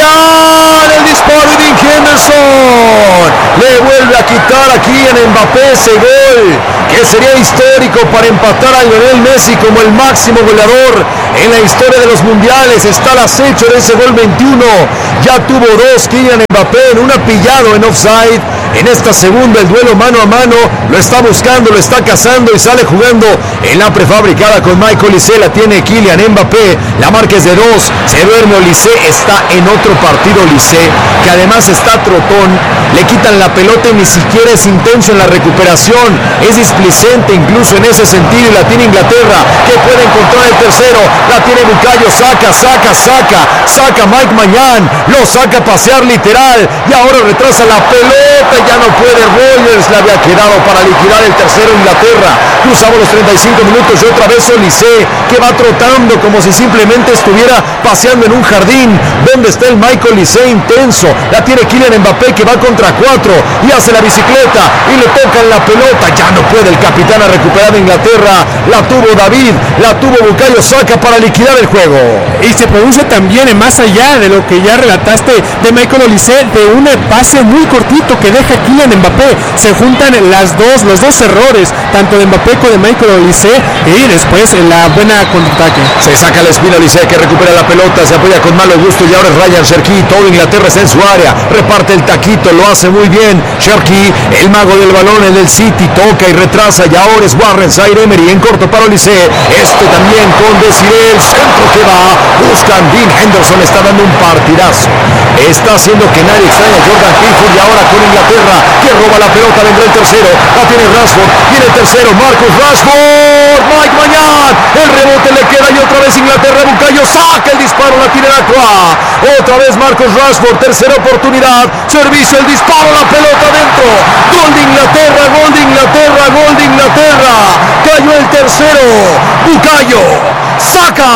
Kylian, el disparo de Dean Henderson. Le vuelve a quitar a Kylian Mbappé ese gol, que sería histórico para empatar a Lionel Messi como el máximo goleador en la historia de los mundiales. Está al acecho de ese gol veintiuno. Ya tuvo dos Kylian Mbappé, en una pillado en offside. En esta segunda, el duelo mano a mano, lo está buscando, lo está cazando y sale jugando en la prefabricada con Michael Olise. La tiene Kylian Mbappé, la marca es de dos, se duerme Olise, está en otro partido Olise, que además está trotón, le quitan la pelota y ni siquiera es intenso en la recuperación, es displicente incluso en ese sentido, y la tiene Inglaterra, que puede encontrar el tercero, la tiene Bukayo, saca, saca, saca, saca Mike Mañán, lo saca a pasear literal, y ahora retrasa la pelota, ya no puede. Rogers le había quedado para liquidar el tercero Inglaterra. Cruzamos los treinta y cinco minutos y otra vez Olise, que va trotando como si simplemente estuviera paseando en un jardín. ¿Dónde está el Michael Olise intenso? La tiene Kylian Mbappé, que va contra cuatro y hace la bicicleta y le tocan la pelota. Ya no puede el capitán a recuperar a Inglaterra. La tuvo David, la tuvo Bukayo Saka para liquidar el juego. Y se produce también, más allá de lo que ya relataste de Michael Olise, de un pase muy cortito que deja Kylian Mbappé. Se juntan las dos, los dos errores, tanto de Mbappé como de Michael Olise, y después la buena contraataque. Se saca la espina Olise, que recupera la pelota, se apoya con malo gusto y ahora es Ryan Cherki. Todo Inglaterra está en su área, reparte el taquito, lo hace muy bien Cherki, el mago del balón, el del City, toca y retrasa, y ahora es Warren Zaire-Emery en corto para Olise, este también con Desiree, el centro que va, buscan Dean Henderson, está dando un partidazo, está haciendo que nadie extraña a Jordan Pickford, y ahora con Inglaterra, que roba la pelota, vendrá el tercero, la tiene Rashford, viene el tercero, Marcus Rashford, Mike Mañán, el rebote le queda y otra vez Inglaterra, Bukayo saca el disparo, la tiene la Croix, otra vez Marcus Rashford, tercera oportunidad, servicio, el disparo, la pelota dentro, gol de Inglaterra, gol de Inglaterra, gol de Inglaterra, cayó el tercero, Bukayo saca,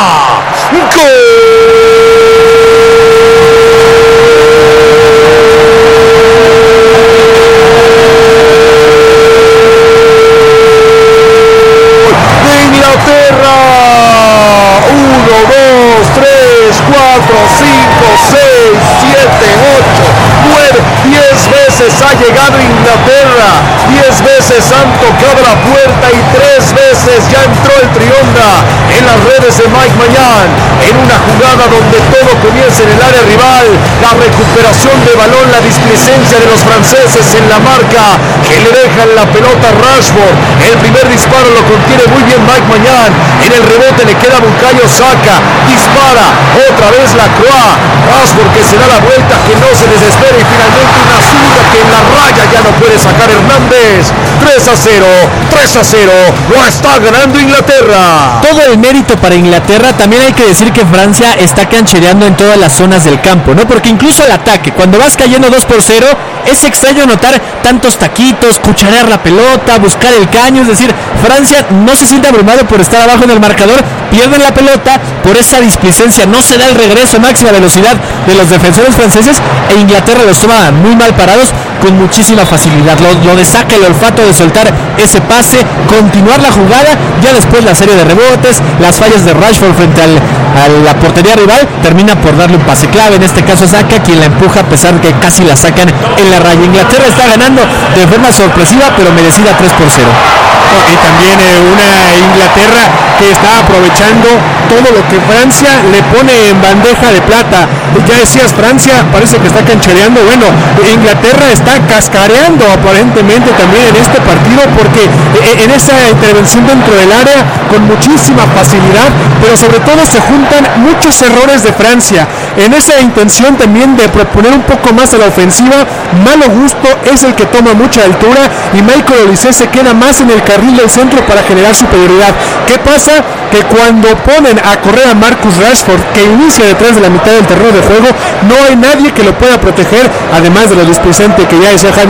gol. cuatro, cinco, seis, siete, ocho, nueve, diez veces ha llegado Inglaterra, diez veces han tocado la puerta y tres veces ya entró el Trionda en las redes de Mike Mañán, en una jugada donde todo comienza en el área rival, la recuperación de balón, la displicencia de los franceses en la marca, que le dejan la pelota a Rashford, el primer disparo lo contiene muy bien Mike Mañán, en el rebote le queda Bukayo Saka, dispara, otra vez la Croix, Rashford que se da la vuelta, que no se desespera y finalmente una zurda que en la raya ya no puede sacar Hernández. Tres a cero, tres a cero, lo está ganando Inglaterra. Todo el mérito para Inglaterra. También hay que decir que Francia está canchereando en todas las zonas del campo, ¿no? Porque incluso al ataque, cuando vas cayendo dos por cero, es extraño notar tantos taquitos, cucharear la pelota, buscar el caño, es decir, Francia no se siente abrumado por estar abajo en el marcador, pierden la pelota por esa displicencia, no se da el regreso a máxima velocidad de los defensores franceses, e Inglaterra los toma muy mal parados con muchísima facilidad. Lo, lo de Saka, el olfato de soltar ese pase, continuar la jugada, ya después la serie de rebotes, las fallas de Rashford frente al, a la portería rival, termina por darle un pase clave, en este caso Saka, quien la empuja a pesar de que casi la sacan en la raya. Inglaterra está ganando de forma sorpresiva pero merecida tres por cero. Y también eh, una Inglaterra que está aprovechando todo lo que Francia le pone en bandeja de plata. Ya decías, Francia parece que está canchereando. Bueno, Inglaterra está cascareando aparentemente también en este partido, porque en esa intervención dentro del área con muchísima facilidad, pero sobre todo se juntan muchos errores de Francia. En esa intención también de proponer un poco más a la ofensiva, malo gusto es el que toma mucha altura y Michael Olise se queda más en el carril del centro para generar superioridad. ¿Qué pasa? Que cuando ponen a correr a Marcus Rashford, que inicia detrás de la mitad del terreno de juego, no hay nadie que lo pueda proteger, además de lo displicente que ya decía Javi, que ha estado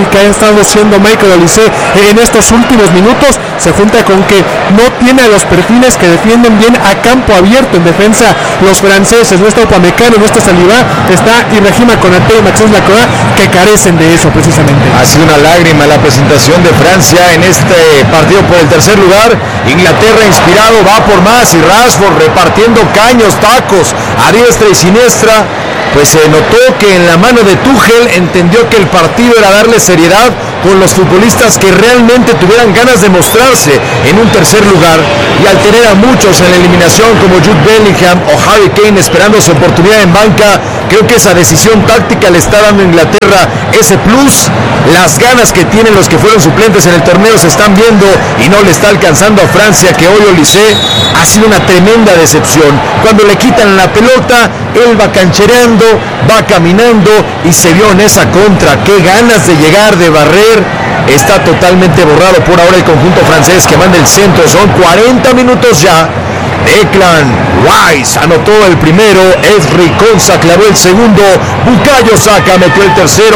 estado siendo Michael Olise en estos últimos minutos, se junta con que no tiene a los perfiles que defienden bien a campo abierto en defensa los franceses. No está Upamecano, no está Saliba, está Ibrahima Konaté y Maxence Lacroix, que carecen de eso precisamente. Ha sido una lágrima la presentación de Francia en este partido por el tercer lugar. Inglaterra inspirado, va por más, y Rashford repartiendo caños, tacos a diestra y siniestra. Pues se notó que en la mano de Tuchel entendió que el partido era darle seriedad con los futbolistas que realmente tuvieran ganas de mostrarse en un tercer lugar, y al tener a muchos en la eliminación como Jude Bellingham o Harry Kane esperando su oportunidad en banca, creo que esa decisión táctica le está dando a Inglaterra ese plus. Las ganas que tienen los que fueron suplentes en el torneo se están viendo y no le está alcanzando a Francia, que hoy Olise ha sido una tremenda decepción. Cuando le quitan la pelota, él va canchereando, va caminando, y se vio en esa contra. Qué ganas de llegar, de barrer. Está totalmente borrado por ahora el conjunto francés, que manda el centro. Son cuarenta minutos ya. Declan Rice anotó el primero, Ezri Konsa clavó el segundo, Bukayo Saka metió el tercero.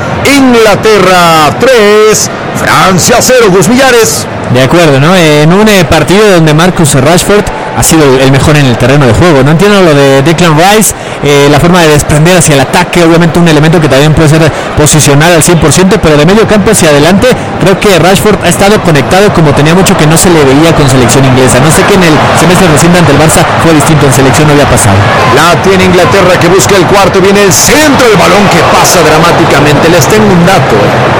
Inglaterra tres, Francia cero. Gus Millares. De acuerdo, ¿no? En un eh, partido donde Marcus Rashford ha sido el mejor en el terreno de juego. No entiendo lo de Declan Rice, eh, la forma de desprender hacia el ataque, obviamente un elemento que también puede ser posicionar al cien por ciento, pero de medio campo hacia adelante, creo que Rashford ha estado conectado como tenía mucho que no se le veía con selección inglesa. No sé que en el semestre reciente ante el Barça fue distinto, en selección no había pasado. La tiene Inglaterra, que busca el cuarto, viene el centro, el balón que pasa dramáticamente. Les tengo un dato.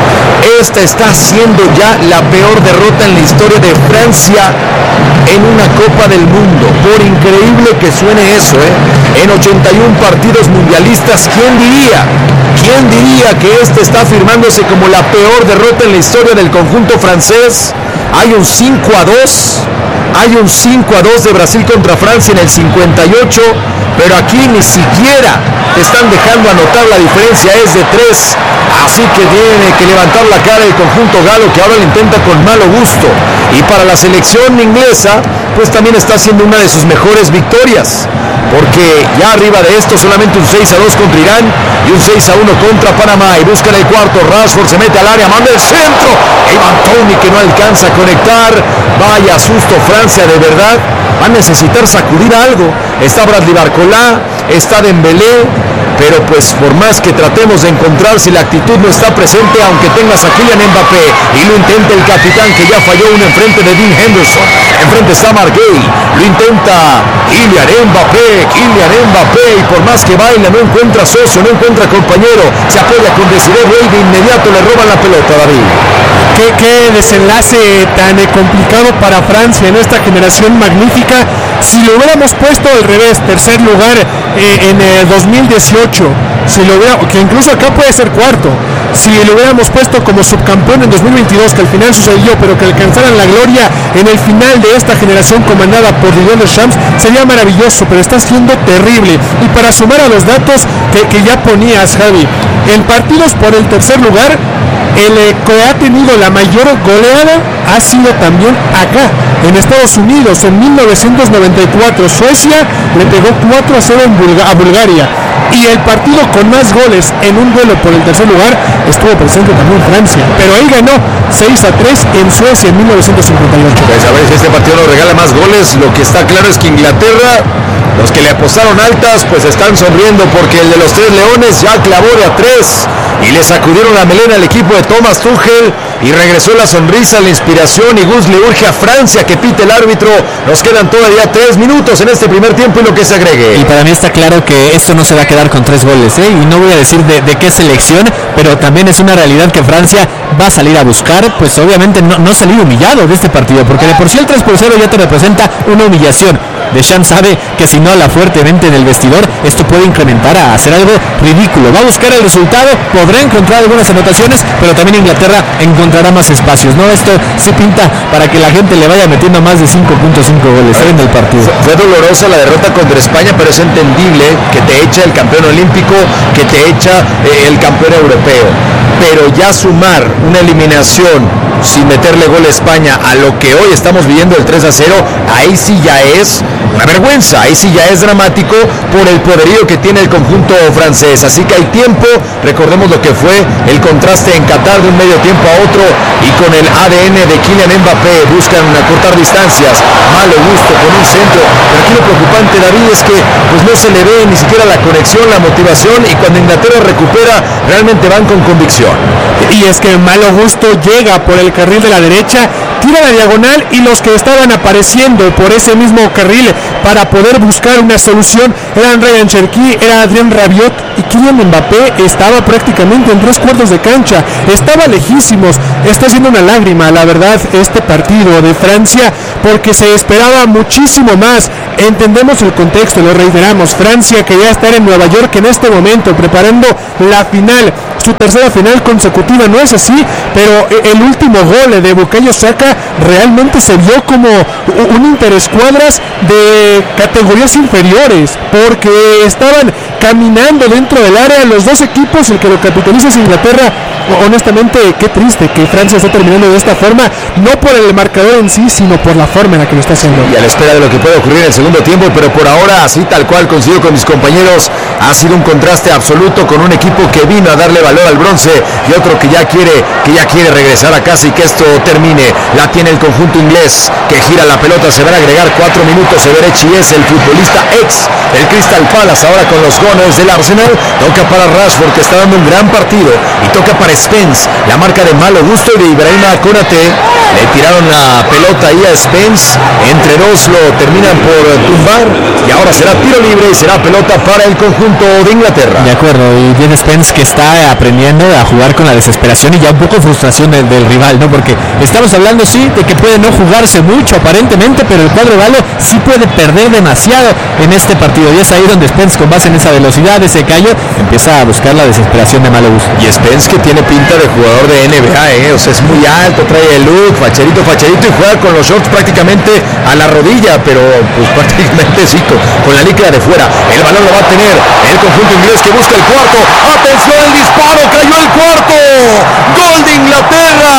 Esta está siendo ya la peor derrota en la historia de Francia en una Copa del Mundo. Por increíble que suene eso, ¿eh? En ochenta y uno partidos mundialistas, ¿quién diría? ¿Quién diría que este está afirmándose como la peor derrota en la historia del conjunto francés? Hay un cinco a dos, hay un cinco a dos de Brasil contra Francia en el cincuenta y ocho, pero aquí ni siquiera te están dejando anotar, la diferencia es de tres. Así que tiene que levantar la cara el conjunto galo, que ahora lo intenta con malo gusto. Y para la selección inglesa, pues también está haciendo una de sus mejores victorias, porque ya arriba de esto solamente un seis a dos contra Irán y un seis a uno contra Panamá. Y buscan el cuarto, Rashford se mete al área, manda el centro, Ivan Toney que no alcanza a conectar. Vaya susto Francia, de verdad va a necesitar sacudir algo. Está Bradley Barcola, está Dembélé, pero pues por más que tratemos de encontrar, si la actitud no está presente, aunque tengas a Kylian Mbappé, y lo intenta el capitán, que ya falló uno enfrente de Dean Henderson, enfrente está Marc Gueye, lo intenta Kylian Mbappé, Kylian Mbappé, y por más que baila no encuentra socio, no encuentra compañero, se apoya con Desiree Doué y de inmediato le roban la pelota. David, ¿Qué, qué desenlace tan eh, complicado para Francia en esta generación magnífica? Si lo hubiéramos puesto al revés, tercer lugar eh, en eh, dos mil dieciocho, si lo hubiera, que incluso acá puede ser cuarto, si lo hubiéramos puesto como subcampeón en dos mil veintidós, que al final sucedió, pero que alcanzaran la gloria en el final de esta generación comandada por Didier Deschamps, sería maravilloso, pero está siendo terrible. Y para sumar a los datos que, que ya ponías, Javi, en partidos por el tercer lugar, el eh, que ha tenido la mayor goleada ha sido también acá, en Estados Unidos. En mil novecientos noventa y cuatro, Suecia le pegó cuatro a cero en Bulga- a Bulgaria. Y el partido con más goles en un duelo por el tercer lugar estuvo presente también Francia, pero ahí ganó seis a tres en Suecia en mil novecientos cincuenta y ocho. pues a ver si este partido nos regala más goles. Lo que está claro es que Inglaterra, los que le apostaron altas, pues están sonriendo, porque el de los tres leones ya clavó de a tres y le sacudieron la melena al equipo de Thomas Tuchel, y regresó la sonrisa, la inspiración, y Gus le urge a Francia que pite el árbitro. Nos quedan todavía tres minutos en este primer tiempo y lo que se agregue. Y para mí está claro que esto no se va a quedar con tres goles, ¿eh? Y no voy a decir de, de qué selección, pero también es una realidad que Francia va a salir a buscar, pues obviamente no, no salir humillado de este partido, porque de por sí el tres por cero ya te representa una humillación. Deschamps sabe que si no habla fuertemente en el vestidor, esto puede incrementar a hacer algo ridículo. Va a buscar el resultado, podrá encontrar algunas anotaciones, pero también Inglaterra encontrará más espacios, ¿no? Esto sí pinta para que la gente le vaya metiendo más de cinco punto cinco goles en el partido. Fue dolorosa la derrota contra España, pero es entendible que te echa el campeón olímpico, que te echa eh, el campeón europeo. pero ya sumar una eliminación sin meterle gol a España a lo que hoy estamos viviendo el tres a cero, ahí sí ya es una vergüenza, ahí sí ya es dramático por el poderío que tiene el conjunto francés. Así que hay tiempo, recordemos lo que fue el contraste en Qatar de un medio tiempo a otro, y con el A D N de Kylian Mbappé buscan acortar distancias, malo gusto con un centro, pero aquí lo preocupante, David, es que pues no se le ve ni siquiera la conexión, la motivación, y cuando Inglaterra recupera realmente van con convicción. Y es que malo gusto llega por el carril de la derecha, tira la diagonal, y los que estaban apareciendo por ese mismo carril para poder buscar una solución eran Ryan Cherki, era Adrien Rabiot, y Kylian Mbappé estaba prácticamente en tres cuartos de cancha, estaba lejísimos. Está siendo una lágrima, la verdad, este partido de Francia, porque se esperaba muchísimo más. Entendemos el contexto, lo reiteramos, Francia quería estar en Nueva York en este momento preparando la final, su tercera final consecutiva. No es así, pero el último gol de Bukayo Saka realmente se vio como un interescuadras de categorías inferiores, porque estaban caminando dentro del área los dos equipos. El que lo capitaliza es Inglaterra. Honestamente, qué triste que Francia esté terminando de esta forma, no por el marcador en sí, sino por la forma en la que lo está haciendo. Y a la espera de lo que puede ocurrir en el segundo tiempo, pero por ahora, así tal cual coincido con mis compañeros, ha sido un contraste absoluto con un equipo que vino a darle valor al bronce y otro que ya quiere, que ya quiere regresar a casa y que esto termine. La tiene el conjunto inglés, que gira la pelota, se van a agregar cuatro minutos. Eberechi es el futbolista ex del Crystal Palace, ahora con los Gunners del Arsenal. Toca para Rashford, que está dando un gran partido, y toca para Spence, la marca de malo gusto de Ibrahima Konate. Le tiraron la pelota ahí a Spence, entre dos lo terminan por tumbar, y ahora será tiro libre y será pelota para el conjunto de Inglaterra. De acuerdo, y bien Spence, que está aprendiendo a jugar con la desesperación y ya un poco frustración del, del rival, ¿no? Porque estamos hablando, sí, de que puede no jugarse mucho aparentemente, pero el cuadro galo sí puede perder demasiado en este partido, y es ahí donde Spence, con base en esa velocidad, ese callo, empieza a buscar la desesperación de malo gusto. Y Spence, que tiene pinta de jugador de N B A, ¿eh? O sea, es muy alto, trae el look, facherito, facherito, y juega con los shorts prácticamente a la rodilla, pero pues prácticamente sí, con, con la licra de fuera. El balón lo va a tener el conjunto inglés, que busca el cuarto. ¡Atención, el disparo! ¡Cayó el cuarto! ¡Gol de Inglaterra!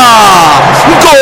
¡Gol!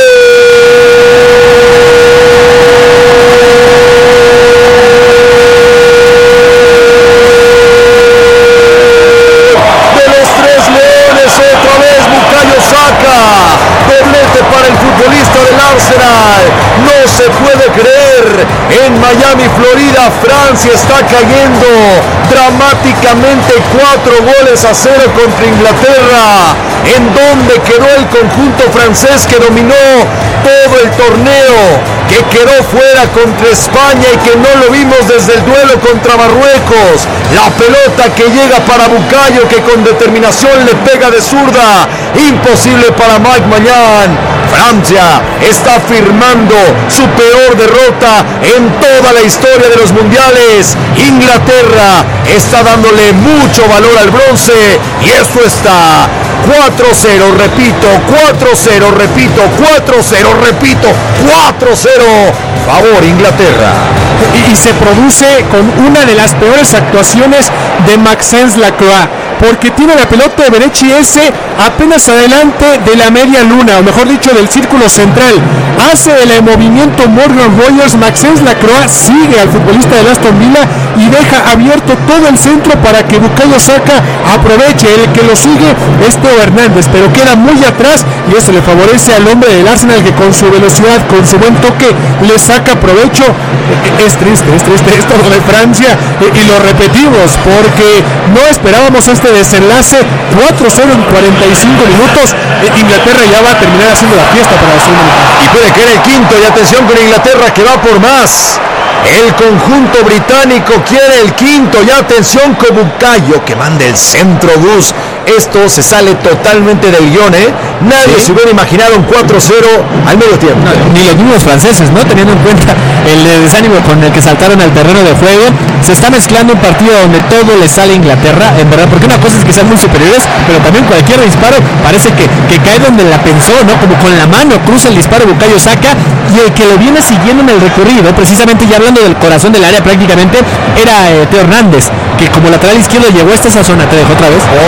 Arsenal, no se puede creer. En Miami, Florida, Francia está cayendo dramáticamente cuatro goles a cero contra Inglaterra. En donde quedó el conjunto francés, que dominó todo el torneo, que quedó fuera contra España y que no lo vimos desde el duelo contra Marruecos. La pelota que llega para Bukayo, que con determinación le pega de zurda. Imposible para Mike Maignan. Francia está firmando su peor derrota en toda la historia de los mundiales. Inglaterra está dándole mucho valor al bronce, y esto está cuatro cero, repito, cuatro cero, repito, cuatro cero, repito, cuatro cero, favor Inglaterra. Y, y se produce con una de las peores actuaciones de Maxence Lacroix, porque tiene la pelota de Berechi ese apenas adelante de la media luna, o mejor dicho, del círculo central. Hace el movimiento Morgan Rogers. Maxence Lacroix sigue al futbolista de Aston Villa y deja abierto todo el centro para que Bukayo Saka aproveche. El que lo sigue es Theo Hernández, pero queda muy atrás, y eso le favorece al hombre del Arsenal, que con su velocidad, con su buen toque, le saca provecho. Es triste, es triste esto de Francia, y lo repetimos porque no esperábamos este desenlace. Cuatro cero en cuarenta y cinco minutos. Inglaterra ya va a terminar haciendo la fiesta para la segunda mitad. Y puede caer el quinto, y atención con Inglaterra, que va por más. El conjunto británico quiere el quinto, y atención con Bukayo, que manda el centro bus. Esto se sale totalmente del guión, ¿eh? Nadie ¿Sí? se hubiera imaginado un cuatro cero al medio tiempo. No, ni los mismos franceses, ¿no? Teniendo en cuenta el desánimo con el que saltaron al terreno de juego. Se está mezclando un partido donde todo le sale a Inglaterra, en verdad, porque una cosa es que sean muy superiores, pero también cualquier disparo parece que, que cae donde la pensó, ¿no? Como con la mano cruza el disparo Bukayo Saka, y el que lo viene siguiendo en el recorrido, precisamente ya hablando del corazón del área prácticamente, era eh, Theo Hernández, que como lateral izquierdo llegó hasta esa zona. Te dejo otra vez. Porque Inglaterra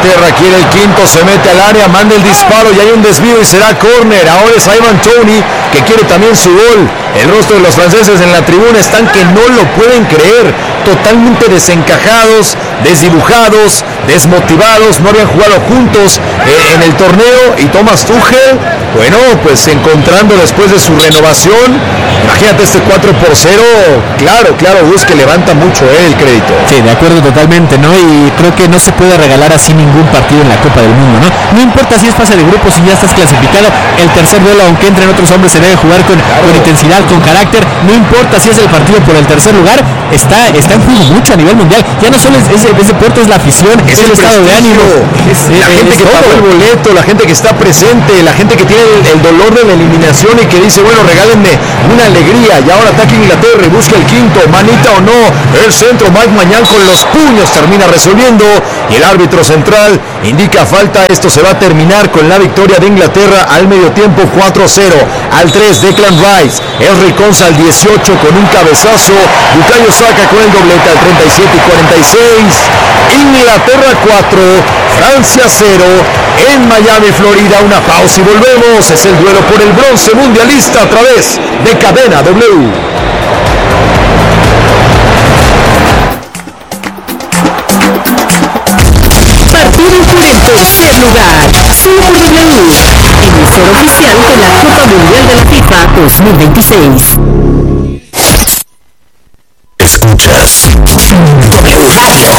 Inglaterra quiere el quinto, se mete al área, manda el disparo y hay un desvío y será córner. Ahora es Ivan Toney que quiere también su gol. El rostro de los franceses en la tribuna están que no lo pueden creer, totalmente desencajados, desdibujados, desmotivados, no habían jugado juntos eh, en el torneo y Thomas Tuchel, bueno, pues encontrando después de su renovación, imagínate este cuatro por cero, claro, claro, Gus, que levanta mucho eh, el crédito. Sí, de acuerdo totalmente, ¿no? Y creo que no se puede regalar así ningún partido en la Copa del Mundo, ¿no? No importa si es fase de grupos, si ya estás clasificado, el tercer duelo, aunque entren otros hombres, se debe jugar con, claro. con intensidad, con carácter, no importa si es el partido por el tercer lugar, está, está en juego mucho a nivel mundial, ya no solo es ese, ese deporte, es la afición, es, es el, el estado de ánimo, es, la es, gente es que todo. Pagó el boleto, la gente que está presente, la gente que tiene el, el dolor de la eliminación y que dice, bueno, regálenme una alegría, y ahora ataca Inglaterra y busca el quinto, manita o no, el centro, Mike Mañán con los puños termina resolviendo, y el árbitro central indica falta. Esto se va a terminar con la victoria de Inglaterra al medio tiempo, cuatro cero. Al tres, Declan Rice, Henry Konsa al dieciocho con un cabezazo, Bukayo Saka con el doblete al treinta y siete y cuarenta y seis. Inglaterra cuatro, Francia cero, en Miami, Florida. Una pausa y volvemos. Es el duelo por el bronce mundialista a través de Cadena W. Partido por el tercer lugar, solo por W, emisora oficial de la Copa Mundial de la FIFA dos mil veintiséis. Escuchas W Radio.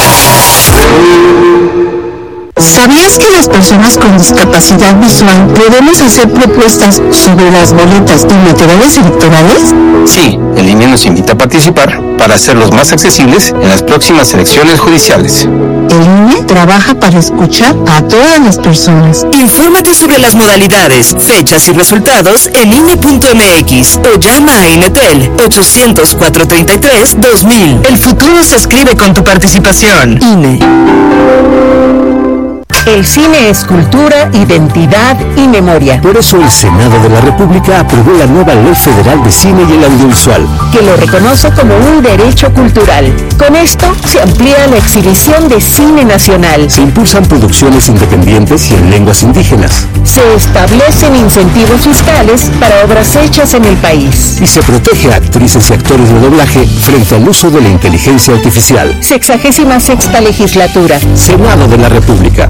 ¿Sabías que las personas con discapacidad visual podemos hacer propuestas sobre las boletas y materiales electorales? Sí, el I N E nos invita a participar para hacerlos más accesibles en las próximas elecciones judiciales. El I N E trabaja para escuchar a todas las personas. Infórmate sobre las modalidades, fechas y resultados en I N E punto M X o llama a Inetel ochocientos, cuatrocientos treinta y tres, dos mil. El futuro se escribe con tu participación. I N E. El cine es cultura, identidad y memoria. Por eso el Senado de la República aprobó la nueva Ley Federal de Cine y el Audiovisual, que lo reconoce como un derecho cultural. Con esto se amplía la exhibición de cine nacional. Se impulsan producciones independientes y en lenguas indígenas. Se establecen incentivos fiscales para obras hechas en el país. Y se protege a actrices y actores de doblaje frente al uso de la inteligencia artificial. Sexagésima sexta legislatura. Senado de la República.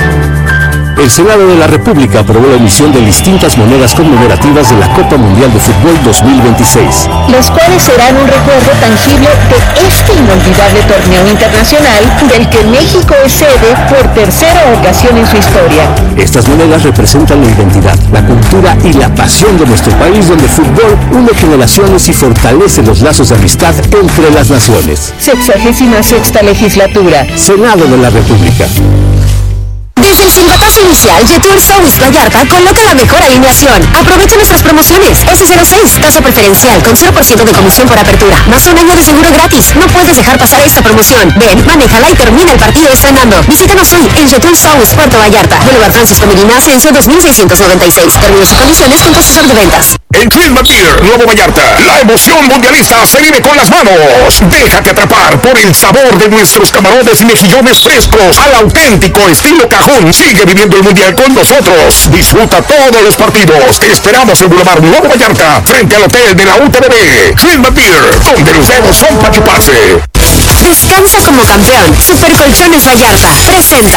El Senado de la República aprobó la emisión de distintas monedas conmemorativas de la Copa Mundial de Fútbol dos mil veintiséis. Las cuales serán un recuerdo tangible de este inolvidable torneo internacional del que México es sede por tercera ocasión en su historia. Estas monedas representan la identidad, la cultura y la pasión de nuestro país, donde el fútbol une generaciones y fortalece los lazos de amistad entre las naciones. Sexagésima sexta legislatura. Senado de la República. Desde el silbatazo inicial, Jetur South Vallarta coloca la mejor alineación. Aprovecha nuestras promociones. S cero seis, tasa preferencial con cero por ciento de comisión por apertura. Más un año de seguro gratis. No puedes dejar pasar esta promoción. Ven, manéjala y termina el partido estrenando. Visítanos hoy en Jetur South, Puerto Vallarta. Boulevard Francisco Medina, Ascenso dos mil seiscientos noventa y seis. Términos y condiciones con tu asesor de ventas. En Film Beer, Nuevo Vallarta, la emoción mundialista se vive con las manos. Déjate atrapar por el sabor de nuestros camarones y mejillones frescos al auténtico estilo cajún. Sigue viviendo el mundial con nosotros. Disfruta todos los partidos. Te esperamos en Boulevard Nuevo Vallarta, frente al hotel de la U T V B. Film Beer, donde los dedos son para chuparse. Descansa como campeón. Super Colchones Vallarta presenta.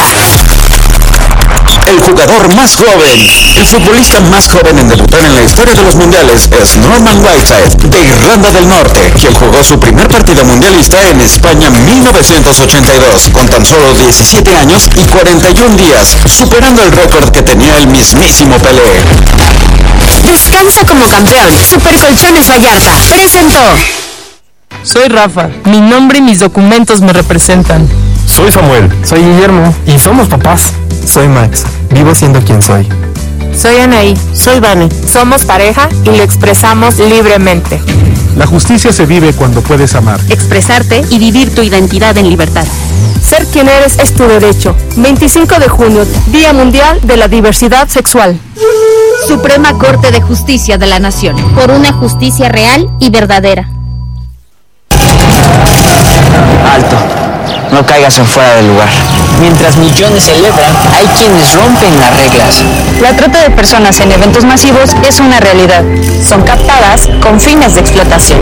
El jugador más joven, el futbolista más joven en debutar en la historia de los mundiales es Norman Whiteside, de Irlanda del Norte, quien jugó su primer partido mundialista en España mil novecientos ochenta y dos, con tan solo diecisiete años y cuarenta y un días, superando el récord que tenía el mismísimo Pelé. Descansa como campeón. Super Colchones Vallarta presentó. Soy Rafa, mi nombre y mis documentos me representan. Soy Samuel. Soy Guillermo. Y somos papás. Soy Max, vivo siendo quien soy. Soy Anaí. Soy Vane. Somos pareja y lo expresamos libremente. La justicia se vive cuando puedes amar, expresarte y vivir tu identidad en libertad. Ser quien eres es tu derecho. veinticinco de junio, Día Mundial de la Diversidad Sexual. Suprema Corte de Justicia de la Nación. Por una justicia real y verdadera. Alto. no caigas en fuera de lugar. Mientras millones celebran, hay quienes rompen las reglas. La trata de personas en eventos masivos es una realidad. Son captadas con fines de explotación.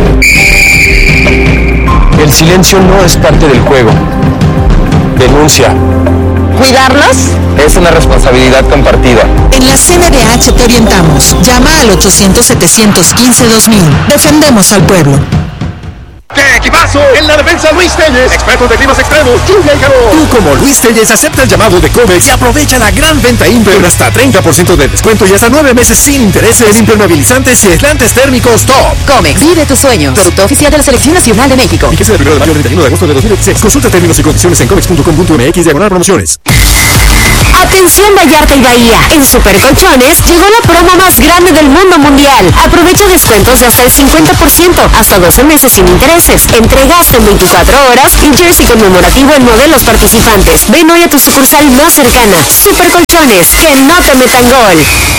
El silencio no es parte del juego. Denuncia. ¿Cuidarlos? Es una responsabilidad compartida. En la C N D H te orientamos. Llama al ochocientos, setecientos quince, dos mil. Defendemos al pueblo. ¡Qué equipazo! En la defensa Luis Telles, experto de climas extremos, lluvia y calor. Tú como Luis Telles acepta el llamado de Comex y aprovecha la gran venta Imper hasta treinta por ciento de descuento y hasta nueve meses sin intereses, impermeabilizantes y aislantes térmicos top. Comex, vive tus sueños. Producto oficial de la Selección Nacional de México. Fíjese del primero de mayo al treinta y uno de agosto de dos mil dieciséis. Consulta términos y condiciones en comex punto com punto m x diagonal promociones. Atención Vallarta y Bahía, en Super Colchones llegó la promo más grande del mundo mundial. Aprovecha descuentos de hasta el cincuenta por ciento, hasta doce meses sin intereses. Entregas en veinticuatro horas y jersey conmemorativo en modelos participantes. Ven hoy a tu sucursal más cercana. Super Colchones, que no te metan gol.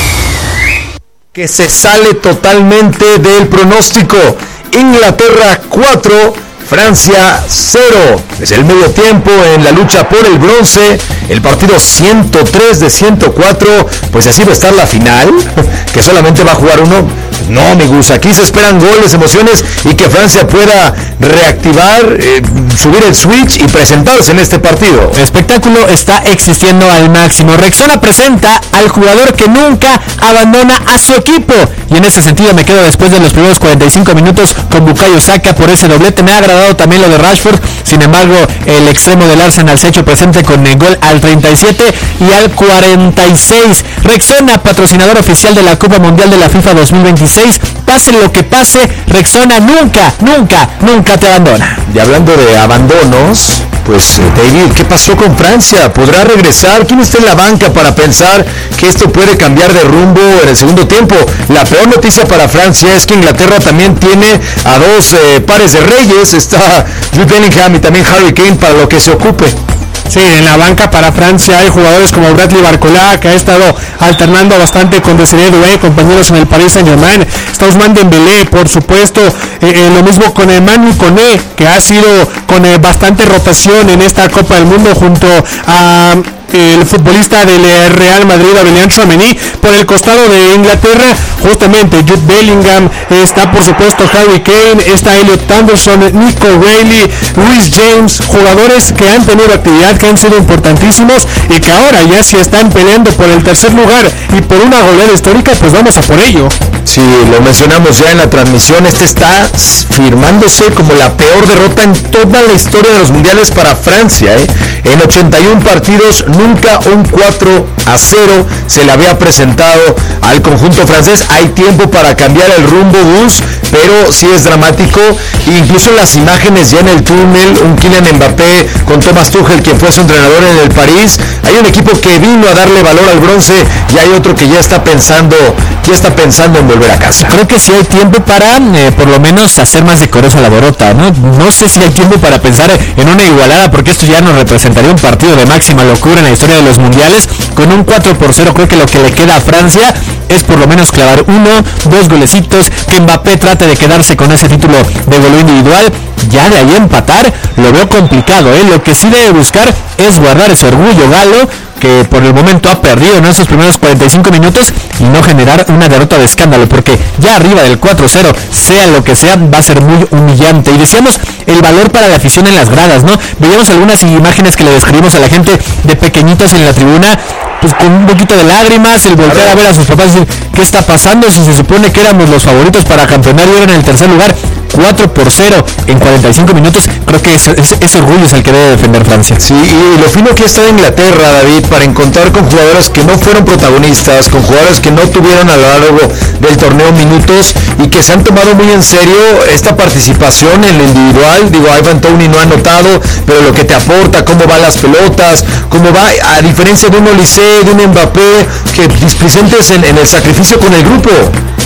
Que se sale totalmente del pronóstico. Inglaterra cuatro, Francia cero. Es el medio tiempo en la lucha por el bronce. El partido ciento tres de ciento cuatro. Pues así va a estar la final, que solamente va a jugar uno. No, amigos, aquí se esperan goles, emociones y que Francia pueda reactivar, eh, subir el switch y presentarse en este partido. El espectáculo está existiendo al máximo. Rexona presenta al jugador que nunca abandona a su equipo. Y en ese sentido me quedo después de los primeros cuarenta y cinco minutos con Bukayo Saka por ese doblete. Me ha agradado también lo de Rashford. Sin embargo, el extremo del Arsenal se ha hecho presente con el gol al treinta y siete y al cuarenta y seis. Rexona, patrocinador oficial de la Copa Mundial de la FIFA dos mil veintiséis. Pase lo que pase, Rexona nunca, nunca, nunca te abandona. Y hablando de abandonos, pues David, ¿qué pasó con Francia? ¿Podrá regresar? ¿Quién está en la banca para pensar que esto puede cambiar de rumbo en el segundo tiempo? La peor noticia para Francia es que Inglaterra también tiene a dos eh, pares de reyes. Está Jude Bellingham y también Harry Kane para lo que se ocupe. Sí, en la banca para Francia hay jugadores como Bradley Barcola, que ha estado alternando bastante con Desiree Doué, compañeros en el Paris Saint-Germain. Está Ousmane Dembélé, por supuesto, eh, eh, lo mismo con Manu Koné, que ha sido con eh, bastante rotación en esta Copa del Mundo junto a el futbolista del Real Madrid, Aurélien Tchouaméni. Por el costado de Inglaterra, justamente Jude Bellingham, está por supuesto Harry Kane, está Elliot Anderson, Nico Reilly, Reece James, jugadores que han tenido actividad, que han sido importantísimos y que ahora ya si están peleando por el tercer lugar y por una goleada histórica, pues vamos a por ello. Sí, lo mencionamos ya en la transmisión, este está firmándose como la peor derrota en toda la historia de los mundiales para Francia, ¿eh? En ochenta y uno partidos, nunca un cuatro a cero se le había presentado al conjunto francés. Hay tiempo para cambiar el rumbo, Gus, pero sí es dramático. Incluso las imágenes ya en el túnel, un Kylian Mbappé con Thomas Tuchel, quien fue su entrenador en el París. Hay un equipo que vino a darle valor al bronce y hay otro que ya está pensando, ya está pensando en volver a casa. Creo que sí hay tiempo para, eh, por lo menos, hacer más decorosa la derrota, ¿no? No sé si hay tiempo para pensar en una igualada, porque esto ya nos representaría un partido de máxima locura en la historia de los mundiales. Con un cuatro por cero creo que lo que le queda a Francia es por lo menos clavar uno, dos golecitos, que Mbappé trate de quedarse con ese título de gol individual. Ya de ahí empatar lo veo complicado, ¿eh? Lo que sí debe buscar es guardar ese orgullo galo que por el momento ha perdido en esos primeros cuarenta y cinco minutos y no generar una derrota de escándalo, porque ya arriba del cuatro cero, sea lo que sea, va a ser muy humillante. Y decíamos el valor para la afición en las gradas, ¿no? Veíamos algunas imágenes que le describimos a la gente de pequeñitos en la tribuna, pues con un poquito de lágrimas, el voltear a ver a sus papás y decir, ¿qué está pasando? Si se supone que éramos los favoritos para campeonar y eran en el tercer lugar. Cuatro por cero en cuarenta y cinco minutos, creo que ese, ese, ese orgullo es el que debe defender Francia. Sí, y lo fino que está en Inglaterra, David, para encontrar con jugadores que no fueron protagonistas, con jugadores que no tuvieron a lo largo del torneo minutos y que se han tomado muy en serio esta participación en lo individual. Digo, Ivan Toney no ha anotado, pero lo que te aporta, cómo van las pelotas, cómo va, a diferencia de un Olise, de un Mbappé, que displicentes en, en el sacrificio con el grupo.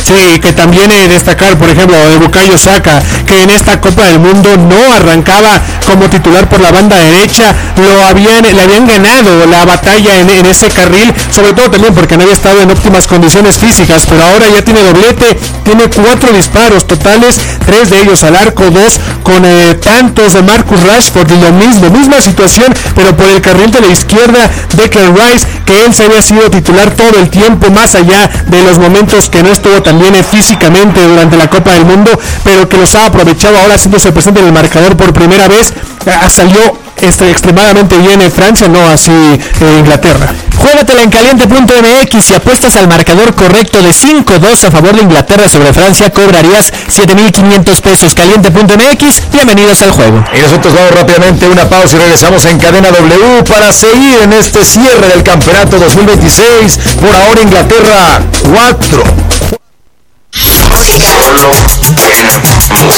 Sí, que también eh, destacar, por ejemplo, de Bukayo Saka, que en esta Copa del Mundo no arrancaba como titular por la banda derecha, lo habían, le habían ganado la batalla en, en ese carril, sobre todo también porque no había estado en óptimas condiciones físicas, pero ahora ya tiene doblete, tiene cuatro disparos totales, tres de ellos al arco, dos con eh, tantos de Marcus Rashford, y lo mismo, misma situación, pero por el carril de la izquierda, Declan Rice, que él se había sido titular todo el tiempo, más allá de los momentos que no estuvo también eh, físicamente durante la Copa del Mundo, pero que los ha aprovechado ahora haciéndose presente en el marcador por primera vez. eh, salió este, extremadamente bien en Francia, no así en Inglaterra. Juégatela en caliente punto m x y apuestas al marcador correcto de cinco dos a favor de Inglaterra sobre Francia, cobrarías siete mil quinientos pesos. caliente punto m x, bienvenidos al juego. Y nosotros vamos rápidamente a una pausa y regresamos en Cadena W para seguir en este cierre del campeonato dos mil veintiséis. Por ahora Inglaterra cuatro.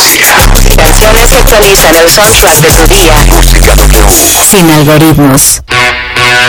Aplicaciones que actualizan el soundtrack de tu día. Sin algoritmos.